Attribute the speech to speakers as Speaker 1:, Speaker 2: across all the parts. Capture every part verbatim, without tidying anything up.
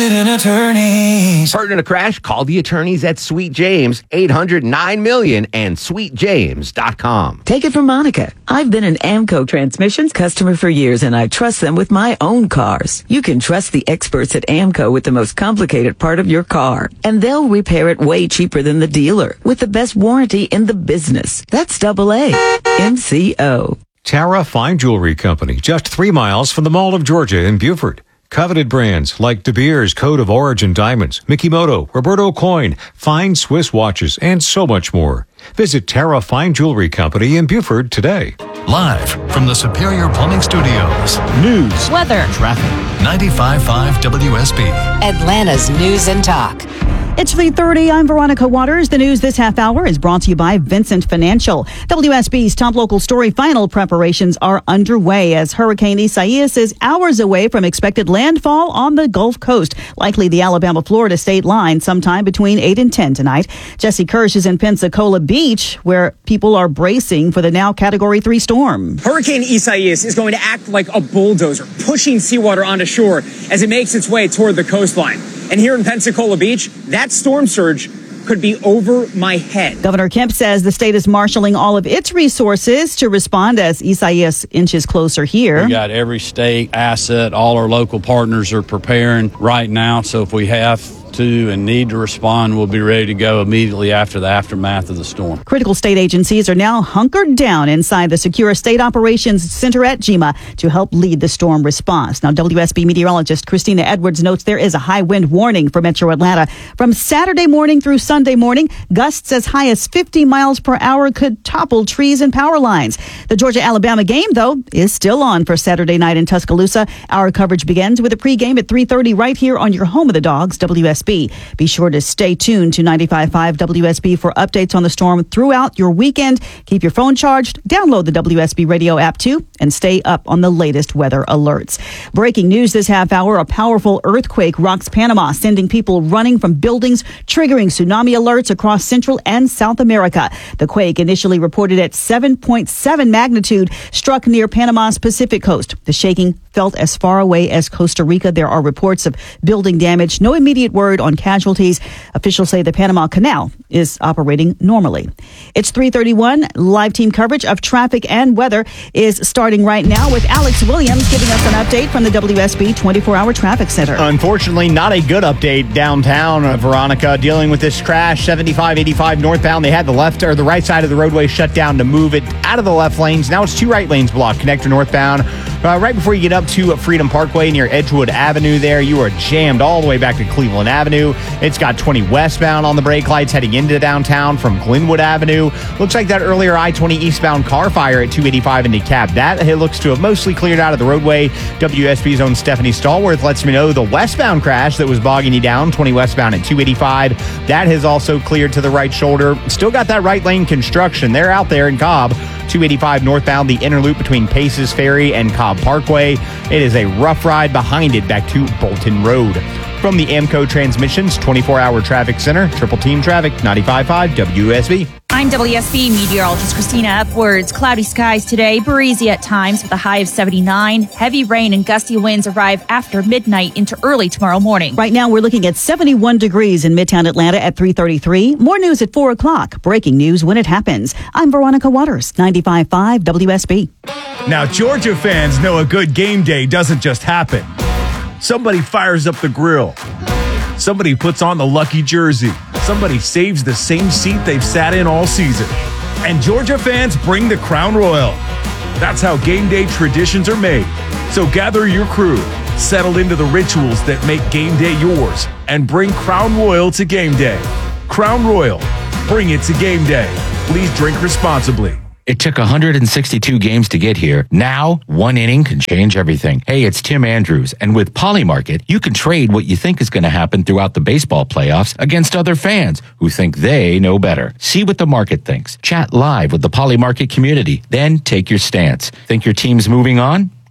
Speaker 1: Resident Attorneys.
Speaker 2: Hurt in a crash? Call the attorneys at Sweet James, eight hundred nine million and sweet james dot com.
Speaker 3: Take it from Monica. I've been an Amco Transmissions customer for years, and I trust them with my own cars. You can trust the experts at Amco with the most complicated part of your car, and they'll repair it way cheaper than the dealer with the best warranty in the business. That's double A. M C O.
Speaker 4: Tara Fine Jewelry Company, just three miles from the Mall of Georgia in Beaufort. Coveted brands like De Beers Code of Origin Diamonds, Mikimoto, Roberto Coin, fine Swiss watches, and so much more. Visit Tara Fine Jewelry Company in Beaufort today.
Speaker 5: Live from the Superior Plumbing Studios. News,
Speaker 6: weather,
Speaker 5: traffic. ninety-five point five W S B.
Speaker 6: Atlanta's News and Talk.
Speaker 7: It's three thirty. I'm Veronica Waters. The news this half hour is brought to you by Vincent Financial. W S B's top local story. Final preparations are underway as Hurricane Isaias is hours away from expected landfall on the Gulf Coast, likely the Alabama-Florida state line sometime between eight and ten tonight. Jesse Kirsch is in Pensacola Beach, where people are bracing for the now Category three storm.
Speaker 8: Hurricane Isaias is going to act like a bulldozer, pushing seawater onto shore as it makes its way toward the coastline. And here in Pensacola Beach, that storm surge could be over my head.
Speaker 7: Governor Kemp says the state is marshaling all of its resources to respond as Isaias inches closer here.
Speaker 9: We got every state asset. All our local partners are preparing right now. So if we have to and need to respond, we'll be ready to go immediately after the aftermath of the storm.
Speaker 7: Critical state agencies are now hunkered down inside the secure State Operations Center at G E M A to help lead the storm response. Now, W S B meteorologist Christina Edwards notes there is a high wind warning for Metro Atlanta from Saturday morning through Sunday morning. Gusts as high as fifty miles per hour could topple trees and power lines. The Georgia-Alabama game, though, is still on for Saturday night in Tuscaloosa. Our coverage begins with a pregame at three thirty right here on your home of the Dogs, W S B. Be sure to stay tuned to ninety-five point five W S B for updates on the storm throughout your weekend. Keep your phone charged, download the W S B radio app too, and stay up on the latest weather alerts. Breaking news this half hour, a powerful earthquake rocks Panama, sending people running from buildings, triggering tsunami alerts across Central and South America. The quake, initially reported at seven point seven magnitude, struck near Panama's Pacific coast. The shaking felt as far away as Costa Rica. There are reports of building damage. No immediate word on casualties. Officials say the Panama Canal is operating normally. It's three thirty-one. Live team coverage of traffic and weather is starting right now with Alex Williams giving us an update from the W S B twenty-four hour Traffic Center.
Speaker 10: Unfortunately, not a good update downtown, uh, Veronica, dealing with this crash. seventy-five eighty-five northbound. They had the left or the right side of the roadway shut down to move it out of the left lanes. Now it's two right lanes blocked. Connector northbound. Uh, right before you get up to Freedom Parkway near Edgewood Avenue there, you are jammed all the way back to Cleveland Avenue. It's got twenty westbound on the brake lights heading into downtown from Glenwood Avenue. Looks like that earlier I twenty eastbound car fire at two eighty-five in DeKalb. That it looks to have mostly cleared out of the roadway. W S B's own Stephanie Stallworth lets me know the westbound crash that was bogging you down, twenty westbound at two eighty-five, that has also cleared to the right shoulder. Still got that right lane construction. They're out there in Cobb. two eighty-five northbound, the inner loop between Paces Ferry and Cobb Parkway. It is a rough ride behind it back to Bolton Road. From the Amco Transmissions twenty-four hour Traffic Center, Triple Team Traffic, ninety-five point five W S B.
Speaker 11: I'm W S B meteorologist Christina Edwards. Cloudy skies today, breezy at times with a high of seventy-nine. Heavy rain and gusty winds arrive after midnight into early tomorrow morning.
Speaker 7: Right now, we're looking at seventy-one degrees in Midtown Atlanta at three thirty-three. More news at four o'clock. Breaking news when it happens. I'm Veronica Waters, ninety-five point five W S B.
Speaker 12: Now, Georgia fans know a good game day doesn't just happen. Somebody fires up the grill. Somebody puts on the lucky jersey. Somebody saves the same seat they've sat in all season. And Georgia fans bring the Crown Royal. That's how game day traditions are made. So gather your crew, settle into the rituals that make game day yours, and bring Crown Royal to game day. Crown Royal, bring it to game day. Please drink responsibly.
Speaker 13: It took one hundred sixty-two games to get here. Now, one inning can change everything. Hey, it's Tim Andrews, and with Polymarket, you can trade what you think is going to happen throughout the baseball playoffs against other fans who think they know better. See what the market thinks. Chat live with the Polymarket community. Then take your stance. Think your team's moving on?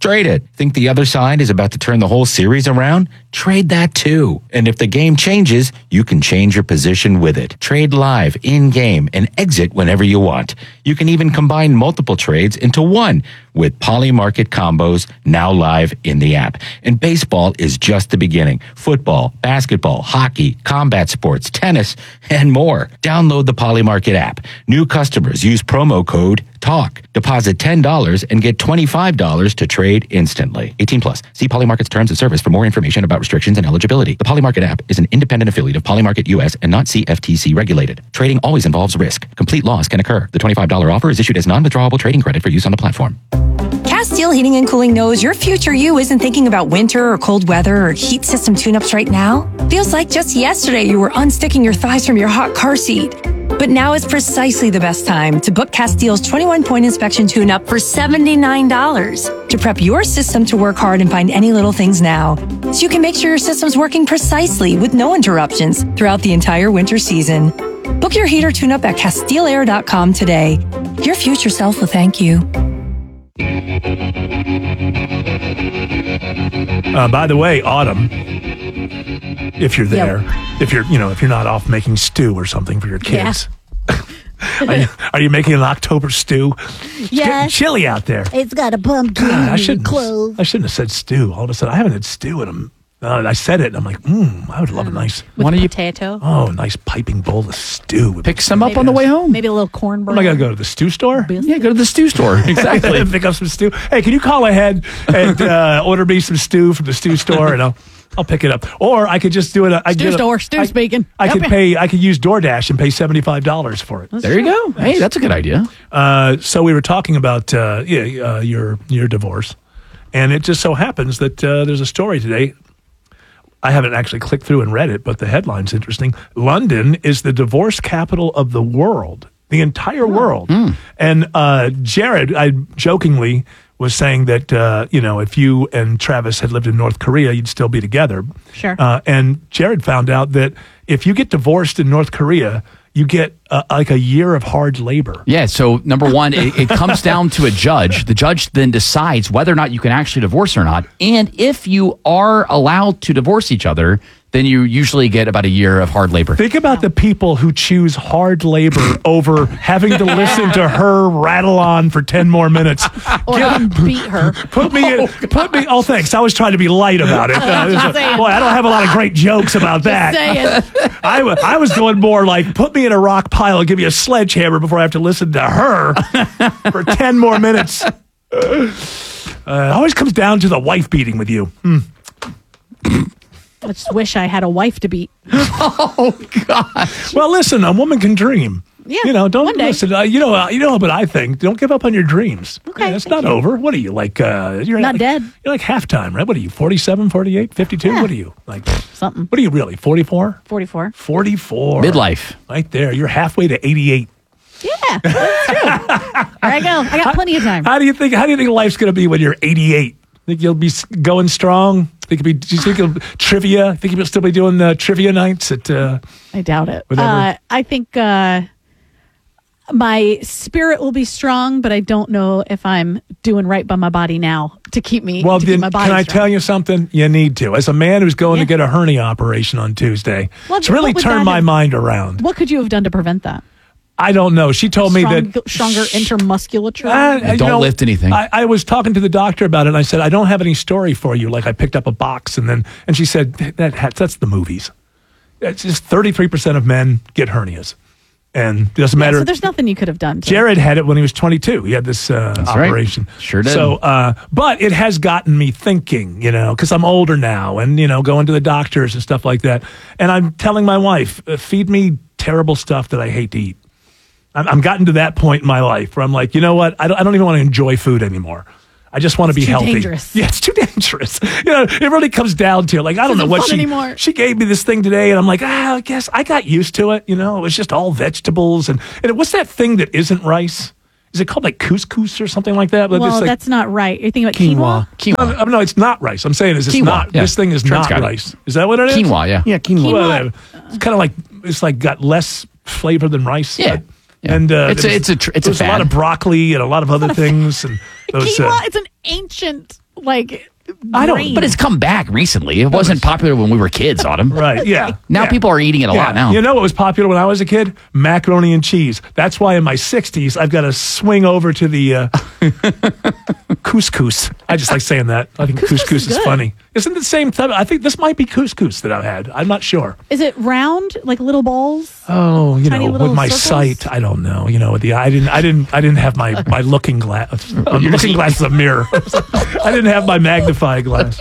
Speaker 13: Trade it. Think the other side is about to turn the whole series around? Trade that too. And if the game changes, you can change your position with it. Trade live, in-game, and exit whenever you want. You can even combine multiple trades into one with Polymarket Combos now live in the app. And baseball is just the beginning. Football, basketball, hockey, combat sports, tennis, and more. Download the Polymarket app. New customers use promo code TALK. Deposit ten dollars and get twenty-five dollars to trade instantly. eighteen plus. See Polymarket's terms of service for more information about restrictions and eligibility. The Polymarket app is an independent affiliate of Polymarket U S and not C F T C regulated. Trading always involves risk. Complete loss can occur. The twenty-five dollars offer is issued as non-withdrawable trading credit for use on the platform.
Speaker 6: Castile Heating and Cooling knows your future you isn't thinking about winter or cold weather or heat system tune-ups right now. Feels like just yesterday you were unsticking your thighs from your hot car seat. But now is precisely the best time to book Castile's twenty-one point inspection tune-up for seventy-nine dollars to prep your system to work hard and find any little things now, so you can make sure your system's working precisely with no interruptions throughout the entire winter season. Book your heater tune-up at Castile Air dot com today. Your future self will thank you.
Speaker 12: Uh, by the way, Autumn, if you're there, yep. if you're, you know, if you're not off making stew or something for your kids, yeah. are, you, are you making an October stew? It's
Speaker 14: yes.
Speaker 12: getting chilly out there.
Speaker 14: It's got a pumpkin.
Speaker 12: God, I shouldn't.
Speaker 14: Clove.
Speaker 12: I shouldn't have said stew. All of a sudden, I haven't had stew in a. Uh, I said it, and I'm like, mmm, I would love a nice...
Speaker 15: With
Speaker 12: Why
Speaker 15: potato?
Speaker 12: You, oh, a nice piping bowl of stew.
Speaker 15: Pick some up on the way home.
Speaker 14: Maybe a little cornbread.
Speaker 12: Am I going to go to the stew store?
Speaker 15: Yeah, go to the stew store. Exactly.
Speaker 12: Pick up some stew. Hey, can you call ahead and uh, order me some stew from the stew store, and I'll I'll pick it up. Or I could just do it. I
Speaker 14: stew
Speaker 12: get
Speaker 14: store,
Speaker 12: a,
Speaker 14: stew
Speaker 12: I,
Speaker 14: speaking.
Speaker 12: I
Speaker 14: Help
Speaker 12: could
Speaker 14: you.
Speaker 12: pay. I could use DoorDash and pay seventy-five dollars for it.
Speaker 15: That's there you go. Hey, that's a good idea.
Speaker 12: Uh, so we were talking about uh, yeah, uh, your your divorce, and it just so happens that uh, there's a story today. I haven't actually clicked through and read it, but the headline's interesting. London is the divorce capital of the world, the entire world.
Speaker 15: Mm.
Speaker 12: And uh, Jared, I jokingly was saying that, uh, you know, if you and Travis had lived in North Korea, you'd still be together.
Speaker 14: Sure.
Speaker 12: Uh, and Jared found out that if you get divorced in North Korea, you get uh, like a year of hard labor.
Speaker 15: Yeah, so number one, it, it comes down to a judge. The judge then decides whether or not you can actually divorce or not. And if you are allowed to divorce each other, then you usually get about a year of hard labor.
Speaker 12: Think about the people who choose hard labor over having to listen to her rattle on for ten more minutes.
Speaker 14: Or
Speaker 12: Get,
Speaker 14: beat her.
Speaker 12: Put me in,
Speaker 14: Oh,
Speaker 12: put me, oh, thanks. I was trying to be light about it. Uh, boy, I don't have a lot of great jokes about that. I, w- I was going more like, put me in a rock pile and give me a sledgehammer before I have to listen to her for ten more minutes. Uh, it always comes down to the wife beating with you. Hmm.
Speaker 14: I just wish I had a wife to beat.
Speaker 15: Oh, gosh.
Speaker 12: Well, listen, a woman can dream.
Speaker 14: Yeah,
Speaker 12: you know, don't
Speaker 14: one day.
Speaker 12: listen. Uh, you know, uh, you know what I think. Don't give up on your dreams.
Speaker 14: Okay,
Speaker 12: yeah, it's
Speaker 14: thank
Speaker 12: not
Speaker 14: you.
Speaker 12: over. What are you like? Uh, you're
Speaker 14: Not
Speaker 12: like,
Speaker 14: dead.
Speaker 12: You're like halftime, right? What are you? forty-seven, forty-eight, fifty-two?
Speaker 14: Yeah.
Speaker 12: What are you like?
Speaker 14: Something.
Speaker 12: What are you really? forty-four?
Speaker 14: forty-four.
Speaker 12: forty-four.
Speaker 15: Midlife.
Speaker 12: Right there. You're halfway to eighty-eight.
Speaker 14: Yeah, that's true. There I go. I got plenty of time.
Speaker 12: How do you think? How do you think life's going to be when you're eighty-eight? Think you'll be s- going strong? Think you'll be? Do you think you'll trivia? Think you'll still be doing uh, trivia nights at? Uh,
Speaker 14: I doubt it.
Speaker 12: Whatever.
Speaker 14: Uh, I think uh, my spirit will be strong, but I don't know if I'm doing right by my body now to keep me.
Speaker 12: Well,
Speaker 14: to
Speaker 12: then,
Speaker 14: keep my body
Speaker 12: can I
Speaker 14: strong.
Speaker 12: tell you something? You need to. As a man who's going
Speaker 14: Yeah.
Speaker 12: to get a hernia operation on Tuesday,
Speaker 14: Well,
Speaker 12: it's really
Speaker 14: what would
Speaker 12: turned
Speaker 14: that
Speaker 12: my
Speaker 14: have-
Speaker 12: mind around.
Speaker 14: What could you have done to prevent that?
Speaker 12: I don't know. She told me
Speaker 14: Strong,
Speaker 12: that
Speaker 14: stronger intermusculature.
Speaker 12: Uh, you
Speaker 15: Don't
Speaker 12: know,
Speaker 15: lift anything.
Speaker 12: I, I was talking to the doctor about it, and I said, I don't have any story for you. Like, I picked up a box, and then, and she said, that ha- that's the movies. It's just thirty-three percent of men get hernias. And it doesn't
Speaker 14: Yeah,
Speaker 12: matter.
Speaker 14: so there's nothing you could have done. To
Speaker 12: Jared had it when he was twenty-two. He had this uh,
Speaker 15: That's right.
Speaker 12: operation.
Speaker 15: Sure did.
Speaker 12: So, uh, but it has gotten me thinking, you know, because I'm older now and, you know, going to the doctors and stuff like that. And I'm telling my wife, uh, feed me terrible stuff that I hate to eat. I'm, I'm gotten to that point in my life where I'm like, you know what? I don't, I don't even want to enjoy food anymore. I just want to be
Speaker 14: too
Speaker 12: healthy.
Speaker 14: dangerous.
Speaker 12: Yeah, it's too dangerous. You know, it really comes down to like, I don't know
Speaker 14: Isn't
Speaker 12: what
Speaker 14: fun
Speaker 12: she
Speaker 14: anymore.
Speaker 12: she gave me this thing today, and I'm like, ah, I guess I got used to it. You know, it was just all vegetables and and what's that thing that isn't rice? Is it called like couscous or something like that? But
Speaker 14: well,
Speaker 12: it's like,
Speaker 14: that's not right. You're thinking about quinoa.
Speaker 15: Quinoa.
Speaker 12: no, no, it's not rice. I'm saying is it's
Speaker 15: Quinoa,
Speaker 12: not.
Speaker 15: yeah.
Speaker 12: This thing is
Speaker 15: Trent's
Speaker 12: not
Speaker 15: got it.
Speaker 12: rice. Is that what it is?
Speaker 15: Quinoa, yeah.
Speaker 2: Yeah, quinoa.
Speaker 12: Well, it's kind of like it's like got less flavor than rice.
Speaker 15: Yeah.
Speaker 12: but-
Speaker 15: Yeah.
Speaker 12: And uh,
Speaker 15: It's a-
Speaker 12: there's-
Speaker 15: it's a tr- it's a
Speaker 12: there's a, lot
Speaker 15: fad.
Speaker 12: of broccoli and a lot of other things and those.
Speaker 14: Quinoa,
Speaker 12: Uh,
Speaker 14: it's an ancient like.
Speaker 15: I don't,
Speaker 14: green.
Speaker 15: but it's come back recently. It wasn't popular when we were kids, Autumn.
Speaker 12: Right, yeah.
Speaker 15: Now
Speaker 12: yeah.
Speaker 15: people are eating it a
Speaker 12: yeah.
Speaker 15: lot now.
Speaker 12: You know what was popular when I was a kid? Macaroni and cheese. That's why in my sixties, I've got to swing over to the uh, couscous. I just like saying that. I think couscous, couscous is, is funny. Isn't it the same time? I think this might be couscous that I've had. I'm not sure.
Speaker 14: Is it round, like little balls?
Speaker 12: Oh, you
Speaker 14: Tiny
Speaker 12: know,
Speaker 14: little
Speaker 12: with my
Speaker 14: circles?
Speaker 12: sight, I don't know. You know, with the I didn't, I didn't, I didn't have my my looking glass. Uh, looking glass is a mirror. I didn't have my magnifying glass.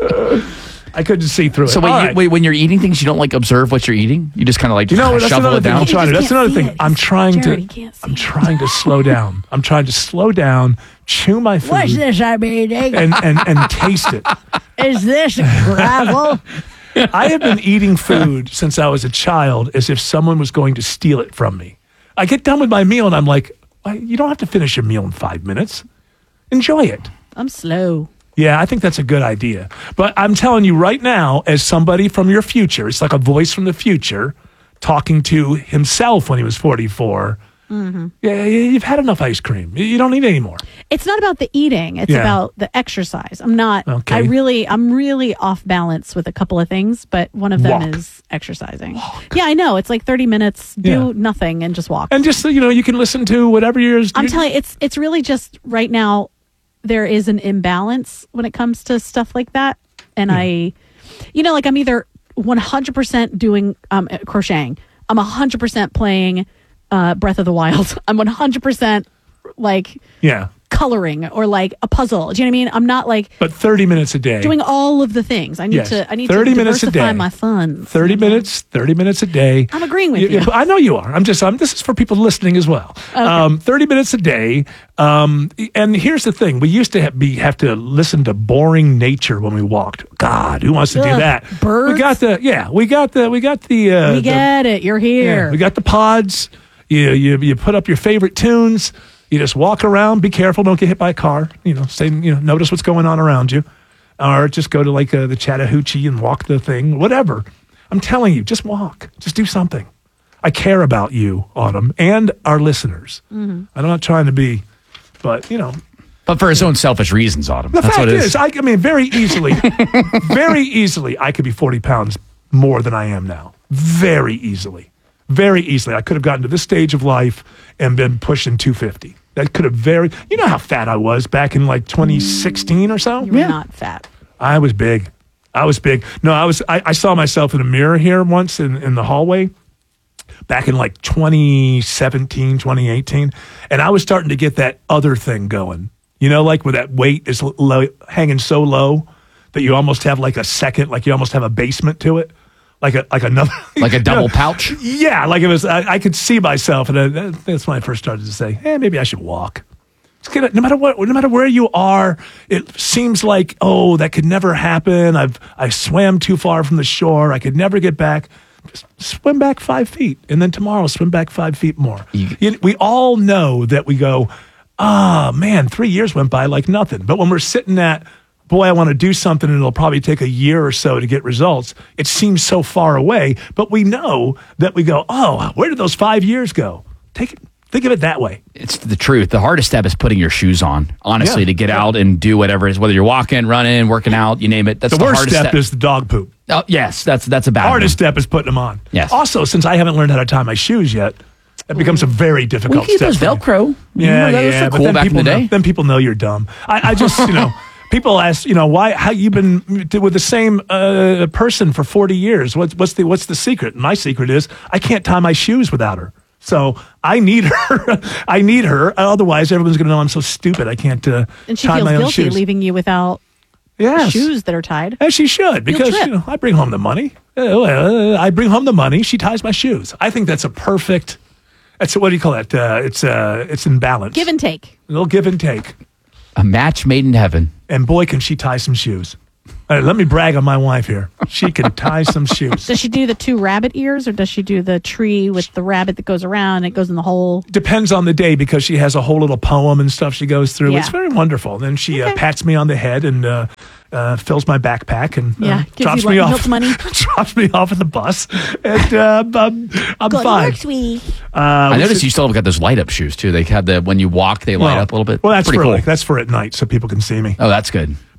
Speaker 12: I couldn't see through it.
Speaker 15: So wait,
Speaker 12: All
Speaker 15: you,
Speaker 12: right.
Speaker 15: wait, when you're eeting things, you don't like observe what you're eating. You just kind of like
Speaker 12: You know, that's
Speaker 15: shovel
Speaker 12: another
Speaker 15: it
Speaker 12: thing
Speaker 15: down.
Speaker 12: I'm trying to. That's another thing. I'm trying
Speaker 14: Jared, he
Speaker 12: to.
Speaker 14: can't see
Speaker 12: I'm trying to slow down. I'm trying to slow down, chew my food,
Speaker 14: What's this I'm eating?
Speaker 12: and and and taste it.
Speaker 14: Is this gravel?
Speaker 12: I have been eating food since I was a child as if someone was going to steal it from me. I get done with my meal and I'm like, "Why- you don't have to finish your meal in five minutes. Enjoy it.
Speaker 14: I'm slow.
Speaker 12: Yeah, I think that's a good idea. But I'm telling you right now, as somebody from your future, it's like a voice from the future talking to himself when he was forty-four.
Speaker 14: Mm-hmm.
Speaker 12: Yeah, you've had enough ice cream. You don't need any more.
Speaker 14: It's not about the eating. It's
Speaker 12: Yeah.
Speaker 14: about the exercise. I'm not.
Speaker 12: Okay.
Speaker 14: I really. I'm really off balance with a couple of things, but one of them
Speaker 12: Walk.
Speaker 14: is exercising. Yeah, I know. It's like thirty minutes. Do
Speaker 12: Yeah.
Speaker 14: nothing and just walk.
Speaker 12: And just so you know, you can listen to whatever yours.
Speaker 14: I'm telling you, it's it's really just right now. There is an imbalance when it comes to stuff like that, and I, you know, like I'm either one hundred percent doing um, crocheting. I'm one hundred percent playing uh, Breath of the Wild. I'm one hundred percent like
Speaker 12: Yeah.
Speaker 14: coloring or like a puzzle. Do you know what I mean? I'm not like
Speaker 12: But thirty minutes a day.
Speaker 14: doing all of the things. I need
Speaker 12: Yes.
Speaker 14: to. I need
Speaker 12: thirty
Speaker 14: to
Speaker 12: minutes a
Speaker 14: diversify
Speaker 12: day.
Speaker 14: my funds.
Speaker 12: thirty minutes, thirty minutes a day.
Speaker 14: I'm agreeing with you.
Speaker 12: I know you are. I'm just, I'm, this is for people listening as well. Um, thirty minutes a day. Um, and here's the thing. We used to have, be, have to listen to boring nature when we walked. God, who wants to do
Speaker 14: Ugh,
Speaker 12: that?
Speaker 14: birds?
Speaker 12: We got the, yeah, we got the, we got the, uh,
Speaker 14: we
Speaker 12: the-
Speaker 14: get it. You're here.
Speaker 12: yeah, we got the pods. You, you, you put up your favorite tunes. You just walk around. Be careful. Don't get hit by a car. You know, stay, you know, notice what's going on around you. Or just go to like uh, the Chattahoochee and walk the thing, whatever. I'm telling you, just walk. Just do something. I care about you, Autumn, and our listeners.
Speaker 14: Mhm.
Speaker 12: I'm not trying to be, but, you know.
Speaker 15: But for his own selfish reasons, Autumn.
Speaker 12: The
Speaker 15: That's
Speaker 12: fact
Speaker 15: what it
Speaker 12: is, I, I mean, very easily, very easily, I could be forty pounds more than I am now. Very easily. Very easily. I could have gotten to this stage of life and been pushing two fifty. That could have very, you know how fat I was back in like twenty sixteen or so?
Speaker 14: You were not fat.
Speaker 12: I was big. I was big. No, I was, I, I saw myself in a mirror here once in, in the hallway back in like twenty seventeen, twenty eighteen. And I was starting to get that other thing going. You know, like where that weight is low, hanging so low that you almost have like a second, like you almost have a basement to it. Like a like another
Speaker 15: Like a double
Speaker 12: you know,
Speaker 15: pouch?
Speaker 12: Yeah, like it was. I, I could see myself, and I, that's when I first started to say, "Hey, maybe I should walk." Just get it. No matter what, no matter where you are, it seems like, oh, that could never happen. I've I swam too far from the shore. I could never get back. Just swim back five feet, and then tomorrow swim back five feet more. You- we all know that we go, ah, man, three years went by like nothing. But when we're sitting at, boy, I want to do something and it'll probably take a year or so to get results, it seems so far away. But we know that we go, oh, where did those five years go? Take it. Think of it that way.
Speaker 15: It's the truth. The hardest step is putting your shoes on, honestly,
Speaker 12: Yeah.
Speaker 15: to get out and do whatever it is, whether you're walking, running, working out, you name it. That's
Speaker 12: The
Speaker 15: the,
Speaker 12: worst
Speaker 15: hardest
Speaker 12: step, is the dog poop.
Speaker 15: Oh, yes, that's that's a bad
Speaker 12: Hardest
Speaker 15: one.
Speaker 12: step is putting them on.
Speaker 15: Yes.
Speaker 12: Also, since I haven't learned how to tie my shoes yet, it becomes a very difficult
Speaker 15: We keep
Speaker 12: step.
Speaker 15: those
Speaker 12: for me.
Speaker 15: Velcro.
Speaker 12: Yeah,
Speaker 15: Those
Speaker 12: yeah.
Speaker 15: were
Speaker 12: but
Speaker 15: cool
Speaker 12: then
Speaker 15: back in
Speaker 12: people
Speaker 15: the
Speaker 12: know,
Speaker 15: day.
Speaker 12: then people know you're dumb. I, I just, you know, people ask, you know, why? How you been with the same uh, person for forty years? What's what's the what's the secret? My secret is I can't tie my shoes without her. So I need her. I need her. Otherwise, everyone's going to know I'm so stupid. I can't uh,
Speaker 14: And she
Speaker 12: tie
Speaker 14: feels
Speaker 12: my own
Speaker 14: guilty
Speaker 12: shoes.
Speaker 14: leaving you without
Speaker 12: Yes.
Speaker 14: shoes that are tied.
Speaker 12: As she should, because
Speaker 14: trip.
Speaker 12: you know I bring home the money. Uh, uh, I bring home the money. She ties my shoes. I think that's a perfect. That's what do you call it? Uh, it's uh, it's in balance.
Speaker 14: Give and take.
Speaker 12: A little give and take.
Speaker 15: A match made in heaven.
Speaker 12: And boy, can she tie some shoes. All right, let me brag on my wife here. She can tie some shoes.
Speaker 14: Does she do the two rabbit ears, or does she do the tree with the rabbit that goes around and it goes in the hole?
Speaker 12: Depends on the day because she has a whole little poem and stuff she goes through.
Speaker 14: Yeah.
Speaker 12: It's very wonderful. Then she uh,
Speaker 14: Okay.
Speaker 12: pats me on the head and uh, uh, fills my backpack and uh,
Speaker 14: Yeah, gives
Speaker 12: drops
Speaker 14: you
Speaker 12: me
Speaker 14: what,
Speaker 12: off.
Speaker 14: milk money?
Speaker 12: drops me off at the bus, and uh, I'm, I'm
Speaker 14: Good
Speaker 12: fine.
Speaker 14: work, sweetie.
Speaker 12: Uh,
Speaker 15: I
Speaker 12: we
Speaker 15: noticed
Speaker 12: should-
Speaker 15: you still have got those light up shoes too. They have the when you walk, they light
Speaker 12: Well,
Speaker 15: up a little bit.
Speaker 12: Well, that's
Speaker 15: pretty
Speaker 12: for
Speaker 15: cool.
Speaker 12: like, that's for at night so people can see me.
Speaker 15: Oh, that's good.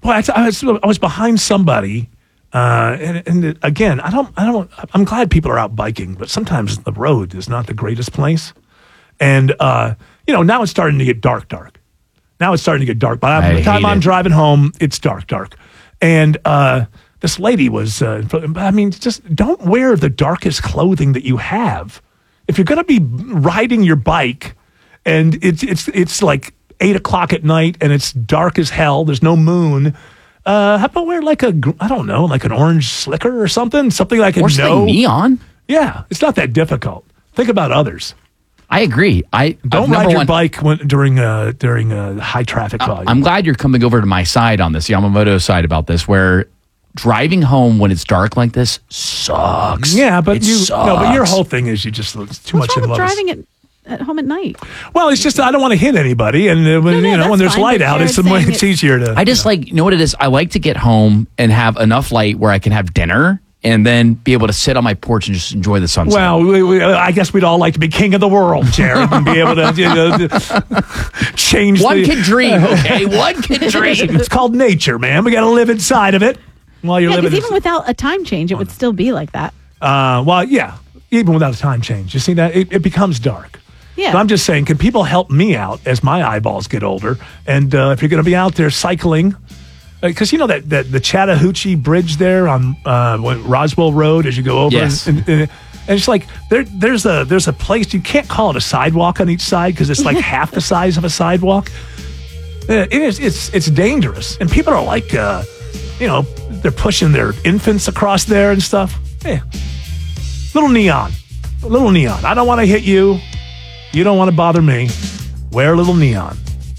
Speaker 12: boy, I, I was I was behind somebody, uh, and, and again, I don't I don't. I'm glad people are out biking, but sometimes the road is not the greatest place, and uh, you know now it's starting to get dark, dark. Now it's starting to get dark. By the time I'm it. driving home, it's dark, dark, and uh, this lady was. Uh, I mean, just don't wear the darkest clothing that you have. If you're going to be riding your bike, and it's it's it's like eight o'clock at night and it's dark as hell, there's no moon. Uh, how about wear like a, I don't know, like an orange slicker or something? Something like a
Speaker 15: or something neon?
Speaker 12: Yeah, it's not that difficult. Think about others.
Speaker 15: I agree. I
Speaker 12: Don't
Speaker 15: uh,
Speaker 12: ride your
Speaker 15: one,
Speaker 12: bike when, during uh, during uh, high traffic volume.
Speaker 15: I'm glad you're coming over to my side on this, Yamamoto side about this, where driving home when it's dark like this sucks.
Speaker 12: Yeah, but
Speaker 15: it
Speaker 12: you
Speaker 15: sucks.
Speaker 12: no, but your whole thing is you just it's too
Speaker 14: What's
Speaker 12: much
Speaker 14: wrong
Speaker 12: in
Speaker 14: with
Speaker 12: love.
Speaker 14: driving it at home at night?
Speaker 12: Well, it's just I don't want to hit anybody, and uh, when
Speaker 14: No, no,
Speaker 12: you know when
Speaker 14: that's
Speaker 12: there's
Speaker 14: fine,
Speaker 12: light
Speaker 14: but
Speaker 12: out, it's,
Speaker 14: Jared's saying
Speaker 12: it's
Speaker 14: it's-
Speaker 12: easier to.
Speaker 15: I just like, you know what it is? I like to get home and have enough light where I can have dinner and then be able to sit on my porch and just enjoy the sunset.
Speaker 12: Well, we, we, I guess we'd all like to be king of the world, Jared, and be able to you know, change.
Speaker 15: One
Speaker 12: the,
Speaker 15: can dream, okay? One can dream.
Speaker 12: It's called nature, man. We got to live inside of it while you're
Speaker 14: Yeah,
Speaker 12: living.
Speaker 14: because even without a time change, it would still be like that.
Speaker 12: Uh, well, yeah, even without a time change. You see that? It, it becomes dark.
Speaker 14: Yeah.
Speaker 12: But I'm just saying, can people help me out as my eyeballs get older? And uh, if you're going to be out there cycling, because you know that, that the Chattahoochee Bridge there on uh, when Roswell Road as you go over,
Speaker 15: Yes.
Speaker 12: and, and, and it's like there there's a there's a place, you can't call it a sidewalk on each side because it's like half the size of a sidewalk. Uh, It is it's it's dangerous, and people are like, uh, you know, they're pushing their infants across there and stuff. Yeah, little neon, a little neon. I don't want to hit you. You don't want to bother me. Wear a little neon.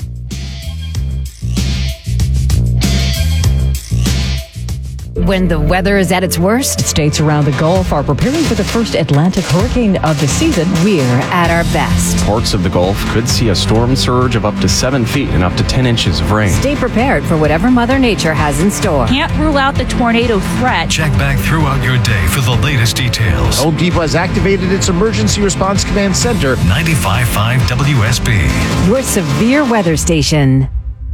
Speaker 16: When the weather is at its worst, states around the Gulf are preparing for the first Atlantic hurricane of the season. We're at our best.
Speaker 17: Parts of the Gulf could see a storm surge of up to seven feet and up to ten inches of rain.
Speaker 16: Stay prepared for whatever Mother Nature has in store.
Speaker 11: Can't rule out the tornado threat.
Speaker 5: Check back throughout your day for the latest details.
Speaker 18: Home Depot has activated its Emergency Response Command Center.
Speaker 5: ninety-five point five W S B.
Speaker 16: Your severe weather station.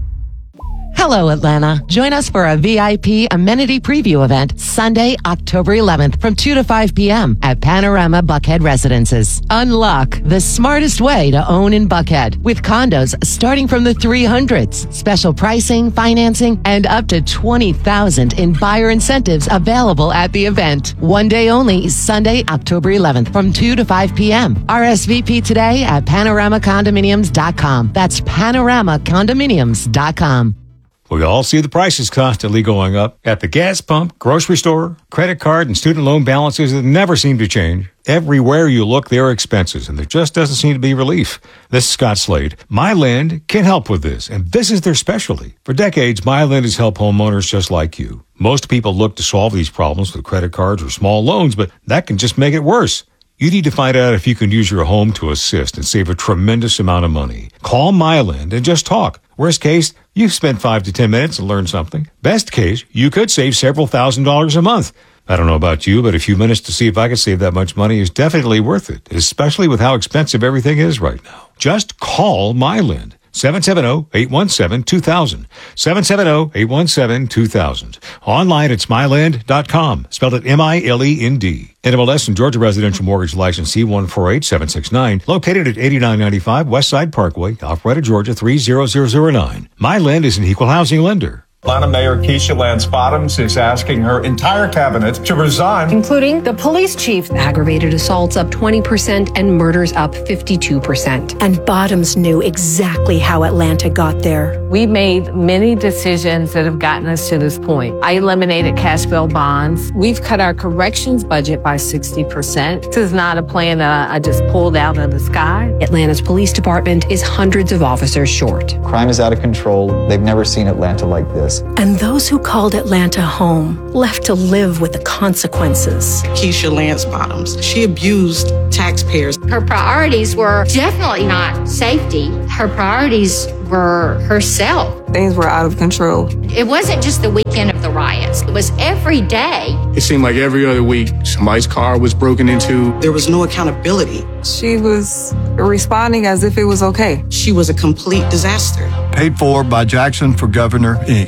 Speaker 19: Hello, Atlanta. Join us for a V I P amenity preview event Sunday, October eleventh from two to five p.m. at Panorama Buckhead Residences. Unlock the smartest way to own in Buckhead with condos starting from the three hundreds. Special pricing, financing, and up to twenty thousand dollars in buyer incentives available at the event. One day only, Sunday, October eleventh from two to five p.m. R S V P today at panorama condominiums dot com. That's panorama condominiums dot com.
Speaker 4: We all see the prices constantly going up at the gas pump, grocery store, credit card, and student loan balances that never seem to change. Everywhere you look, there are expenses, and there just doesn't seem to be relief. This is Scott Slade. MyLend can help with this, and this is their specialty. For decades, MyLend has helped homeowners just like you. Most people look to solve these problems with credit cards or small loans, but that can just make it worse. You need to find out if you can use your home to assist and save a tremendous amount of money. Call MyLend and just talk. Worst case, you spend five to ten minutes and learn something. Best case, you could save several thousand dollars a month. I don't know about you, but a few minutes to see if I could save that much money is definitely worth it, especially with how expensive everything is right now. Just call MyLend. seven seven zero, eight one seven, two thousand. seven seven zero, eight one seven, two thousand. Online at smilend dot com. Spelled it M I L E N D. N M L S and Georgia Residential Mortgage License C one four eight seven six nine. Located at eighty-nine ninety-five West Side Parkway, Alpharetta, Georgia three zero zero zero nine. MyLend is an equal housing lender.
Speaker 20: Atlanta Mayor Keisha Lance Bottoms is asking her entire cabinet to resign,
Speaker 21: including the police chief. Aggravated assaults up twenty percent and murders up fifty-two percent.
Speaker 22: And Bottoms knew exactly how Atlanta got there.
Speaker 23: We made many decisions that have gotten us to this point. I eliminated cash bail bonds. We've cut our corrections budget by sixty percent. This is not a plan that I just pulled out of the sky.
Speaker 21: Atlanta's police department is hundreds of officers short.
Speaker 24: Crime is out of control. They've never seen Atlanta like this.
Speaker 22: And those who called Atlanta home left to live with the consequences.
Speaker 25: Keisha Lance Bottoms, she abused taxpayers.
Speaker 26: Her priorities were definitely not safety. Her priorities were herself.
Speaker 27: Things were out of control.
Speaker 26: It wasn't just the weekend of the riots. It was every day.
Speaker 28: It seemed like every other week, somebody's car was broken into.
Speaker 25: There was no accountability.
Speaker 27: She was responding as if it was okay.
Speaker 25: She was a complete disaster.
Speaker 29: Paid for by Jackson for Governor, Incorporated.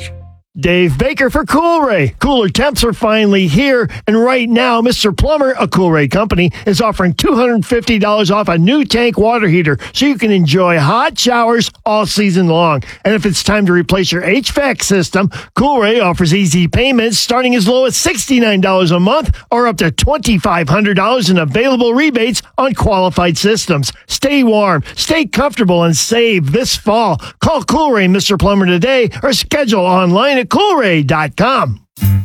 Speaker 1: Dave Baker for Coolray. Cooler temps are finally here, and right now, Mister Plumber, a Coolray company, is offering two hundred fifty dollars off a new tank water heater so you can enjoy hot showers all season long. And if it's time to replace your H V A C system, Coolray offers easy payments starting as low as sixty-nine dollars a month or up to twenty-five hundred dollars in available rebates on qualified systems. Stay warm, stay comfortable, and save this fall. Call Coolray Mister Plumber today or schedule online at coolray dot com.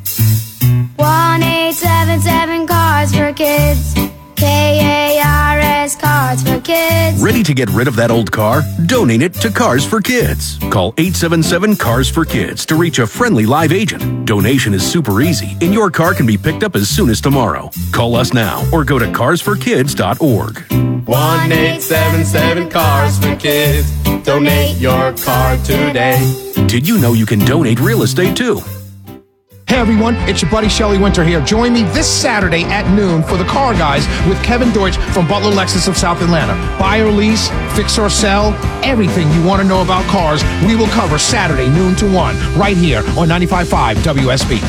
Speaker 3: one eight seven seven Cars for Kids. K A R S Cars for Kids.
Speaker 6: Ready to get rid of that old car? Donate it to Cars for Kids. Call eight seven seven Cars for Kids to reach a friendly live agent. Donation is super easy, and your car can be picked up as soon as tomorrow. Call us now or go to cars for kids dot org.
Speaker 7: one eight seven seven Cars for Kids. Donate your car today.
Speaker 6: Did you know you can donate real estate too?
Speaker 18: Hey everyone, it's your buddy Shelly Winter here. Join me this Saturday at noon for the Car Guys with Kevin Deutsch from Butler Lexus of South Atlanta. Buy or lease, fix or sell, everything you want to know about cars, we will cover Saturday noon to one, right here on ninety-five point five W S B.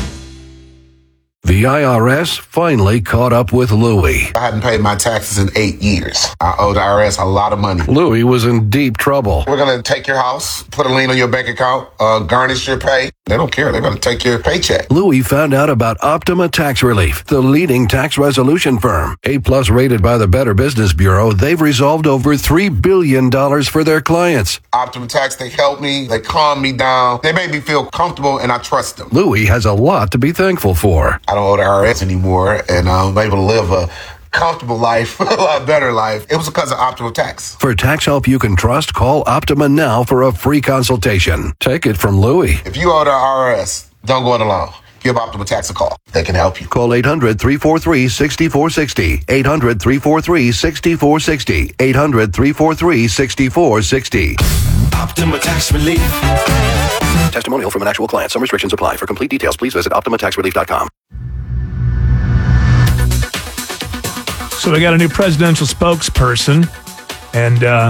Speaker 8: The I R S finally caught up with Louie.
Speaker 9: I hadn't paid my taxes in eight years. I owe the I R S a lot of money.
Speaker 8: Louie was in deep trouble.
Speaker 9: We're going to take your house, put a lien on your bank account, uh, garnish your pay. They don't care. They're going to take your paycheck.
Speaker 8: Louie found out about Optima Tax Relief, the leading tax resolution firm. A-plus rated by the Better Business Bureau, they've resolved over three billion dollars for their clients.
Speaker 9: Optima Tax, they helped me. They calmed me down. They made me feel comfortable, and I trust them.
Speaker 8: Louie has a lot to be thankful for.
Speaker 9: I don't owe the I R S anymore, and I'm able to live a comfortable life, a lot better life. It was because of Optima Tax.
Speaker 8: For tax help you can trust, call Optima now for a free consultation. Take it from Louie.
Speaker 9: If you owe the I R S, don't go it alone. Give Optima Tax a call. They can help you.
Speaker 8: Call eight hundred, three four three, six four six zero. eight hundred, three four three, six four six zero. eight hundred, three four three, six four six zero.
Speaker 6: Optima Tax Relief.
Speaker 8: Testimonial from an actual client. Some restrictions apply. For complete details, please visit optima tax relief dot com.
Speaker 12: So we got a new presidential spokesperson, and uh,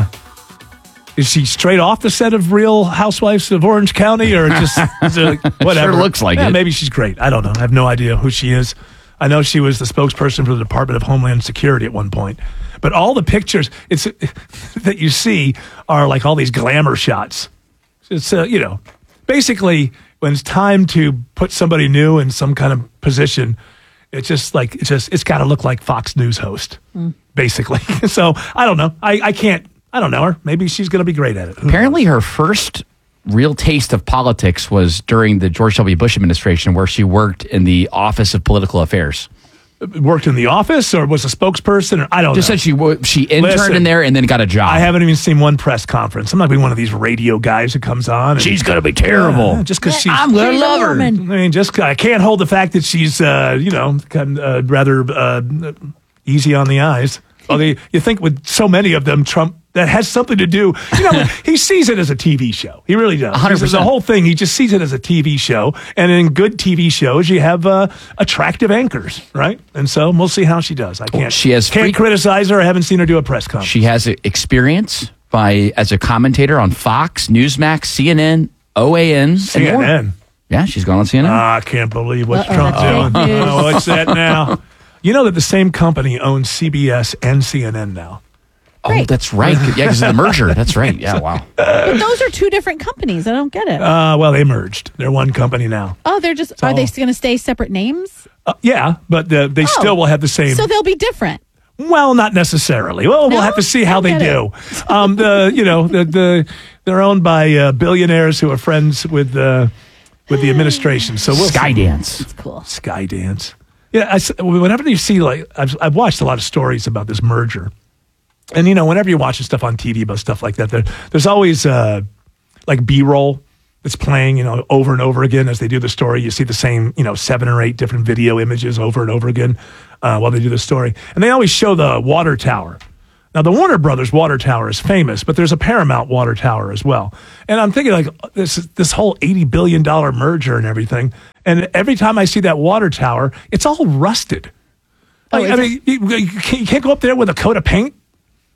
Speaker 12: is she straight off the set of Real Housewives of Orange County, or just is it like, whatever?
Speaker 15: Sure looks like
Speaker 12: yeah,
Speaker 15: it.
Speaker 12: Maybe she's great. I don't know. I have no idea who she is. I know she was the spokesperson for the Department of Homeland Security at one point. But all the pictures it's that you see are like all these glamour shots. It's uh, you know, basically when it's time to put somebody new in some kind of position. It's just like it's just it's got to look like Fox News host, mm. basically. So I don't know. I, I can't. I don't know her. Maybe she's going to be great at it. Who
Speaker 15: Apparently,
Speaker 12: knows?
Speaker 15: her first real taste of politics was during the George W. Bush administration, where she worked in the Office of Political Affairs.
Speaker 12: Worked in the office, or was a spokesperson? Or, I don't
Speaker 15: Just
Speaker 12: know.
Speaker 15: said she w- she interned
Speaker 12: Listen,
Speaker 15: in there and then got a job.
Speaker 12: I haven't even seen one press conference. I'm not being one of these radio guys who comes on. And,
Speaker 15: She's going to be terrible.
Speaker 12: Yeah, just because she's,
Speaker 15: I'm going to love her.
Speaker 12: I mean, just I can't hold the fact that she's, uh, you know, kind of, uh, rather uh, easy on the eyes. Well, they, you think with so many of them, Trump, that has something to do, you know, he sees it as a T V show. He really does.
Speaker 15: one hundred percent.
Speaker 12: The whole thing, he just sees it as a T V show. And in good T V shows, you have uh, attractive anchors, right? And so we'll see how she does. I can't,
Speaker 15: Well, she has
Speaker 12: can't
Speaker 15: free-
Speaker 12: criticize her. I haven't seen her do a press conference.
Speaker 15: She has experience by as a commentator on Fox, Newsmax, C N N, O A N,
Speaker 12: C N N.
Speaker 15: and more. Yeah, she's gone on C N N.
Speaker 12: Ah, I can't believe what's
Speaker 15: Uh-oh.
Speaker 12: Trump doing.
Speaker 15: Fake news.
Speaker 12: Oh, what's that now? You know that the same company owns C B S and C N N now.
Speaker 15: Oh, that's right. Yeah, because of the merger. That's right. Yeah, wow.
Speaker 14: But those are two different companies. I don't get it.
Speaker 12: Uh, well, they merged. They're one company now.
Speaker 14: oh, they're just, are they going to stay separate names?
Speaker 12: Uh, yeah, but uh, they
Speaker 14: Oh.
Speaker 12: still will have the same.
Speaker 14: So they'll be different.
Speaker 12: Well, not necessarily. Well, we'll
Speaker 14: No?
Speaker 12: have to see how
Speaker 14: I
Speaker 12: they
Speaker 14: get
Speaker 12: do. Um, the you know the, the they're owned by uh, billionaires who are friends with uh, with the administration. So we'll
Speaker 15: Skydance.
Speaker 14: It's cool.
Speaker 12: Skydance. Yeah, I s whenever you see like I've I've watched a lot of stories about this merger, and you know whenever you're watching stuff on T V about stuff like that, there there's always uh, like B-roll that's playing, you know, over and over again as they do the story. You see the same, you know, seven or eight different video images over and over again uh, while they do the story, and they always show the water tower. Now, the Warner Brothers water tower is famous, but there's a Paramount water tower as well. And I'm thinking, like, this this whole eighty billion dollars merger and everything. And every time I see that water tower, it's all rusted.
Speaker 14: Oh,
Speaker 12: Like, I
Speaker 14: is
Speaker 12: mean, you, you can't you can't go up there with a coat of paint.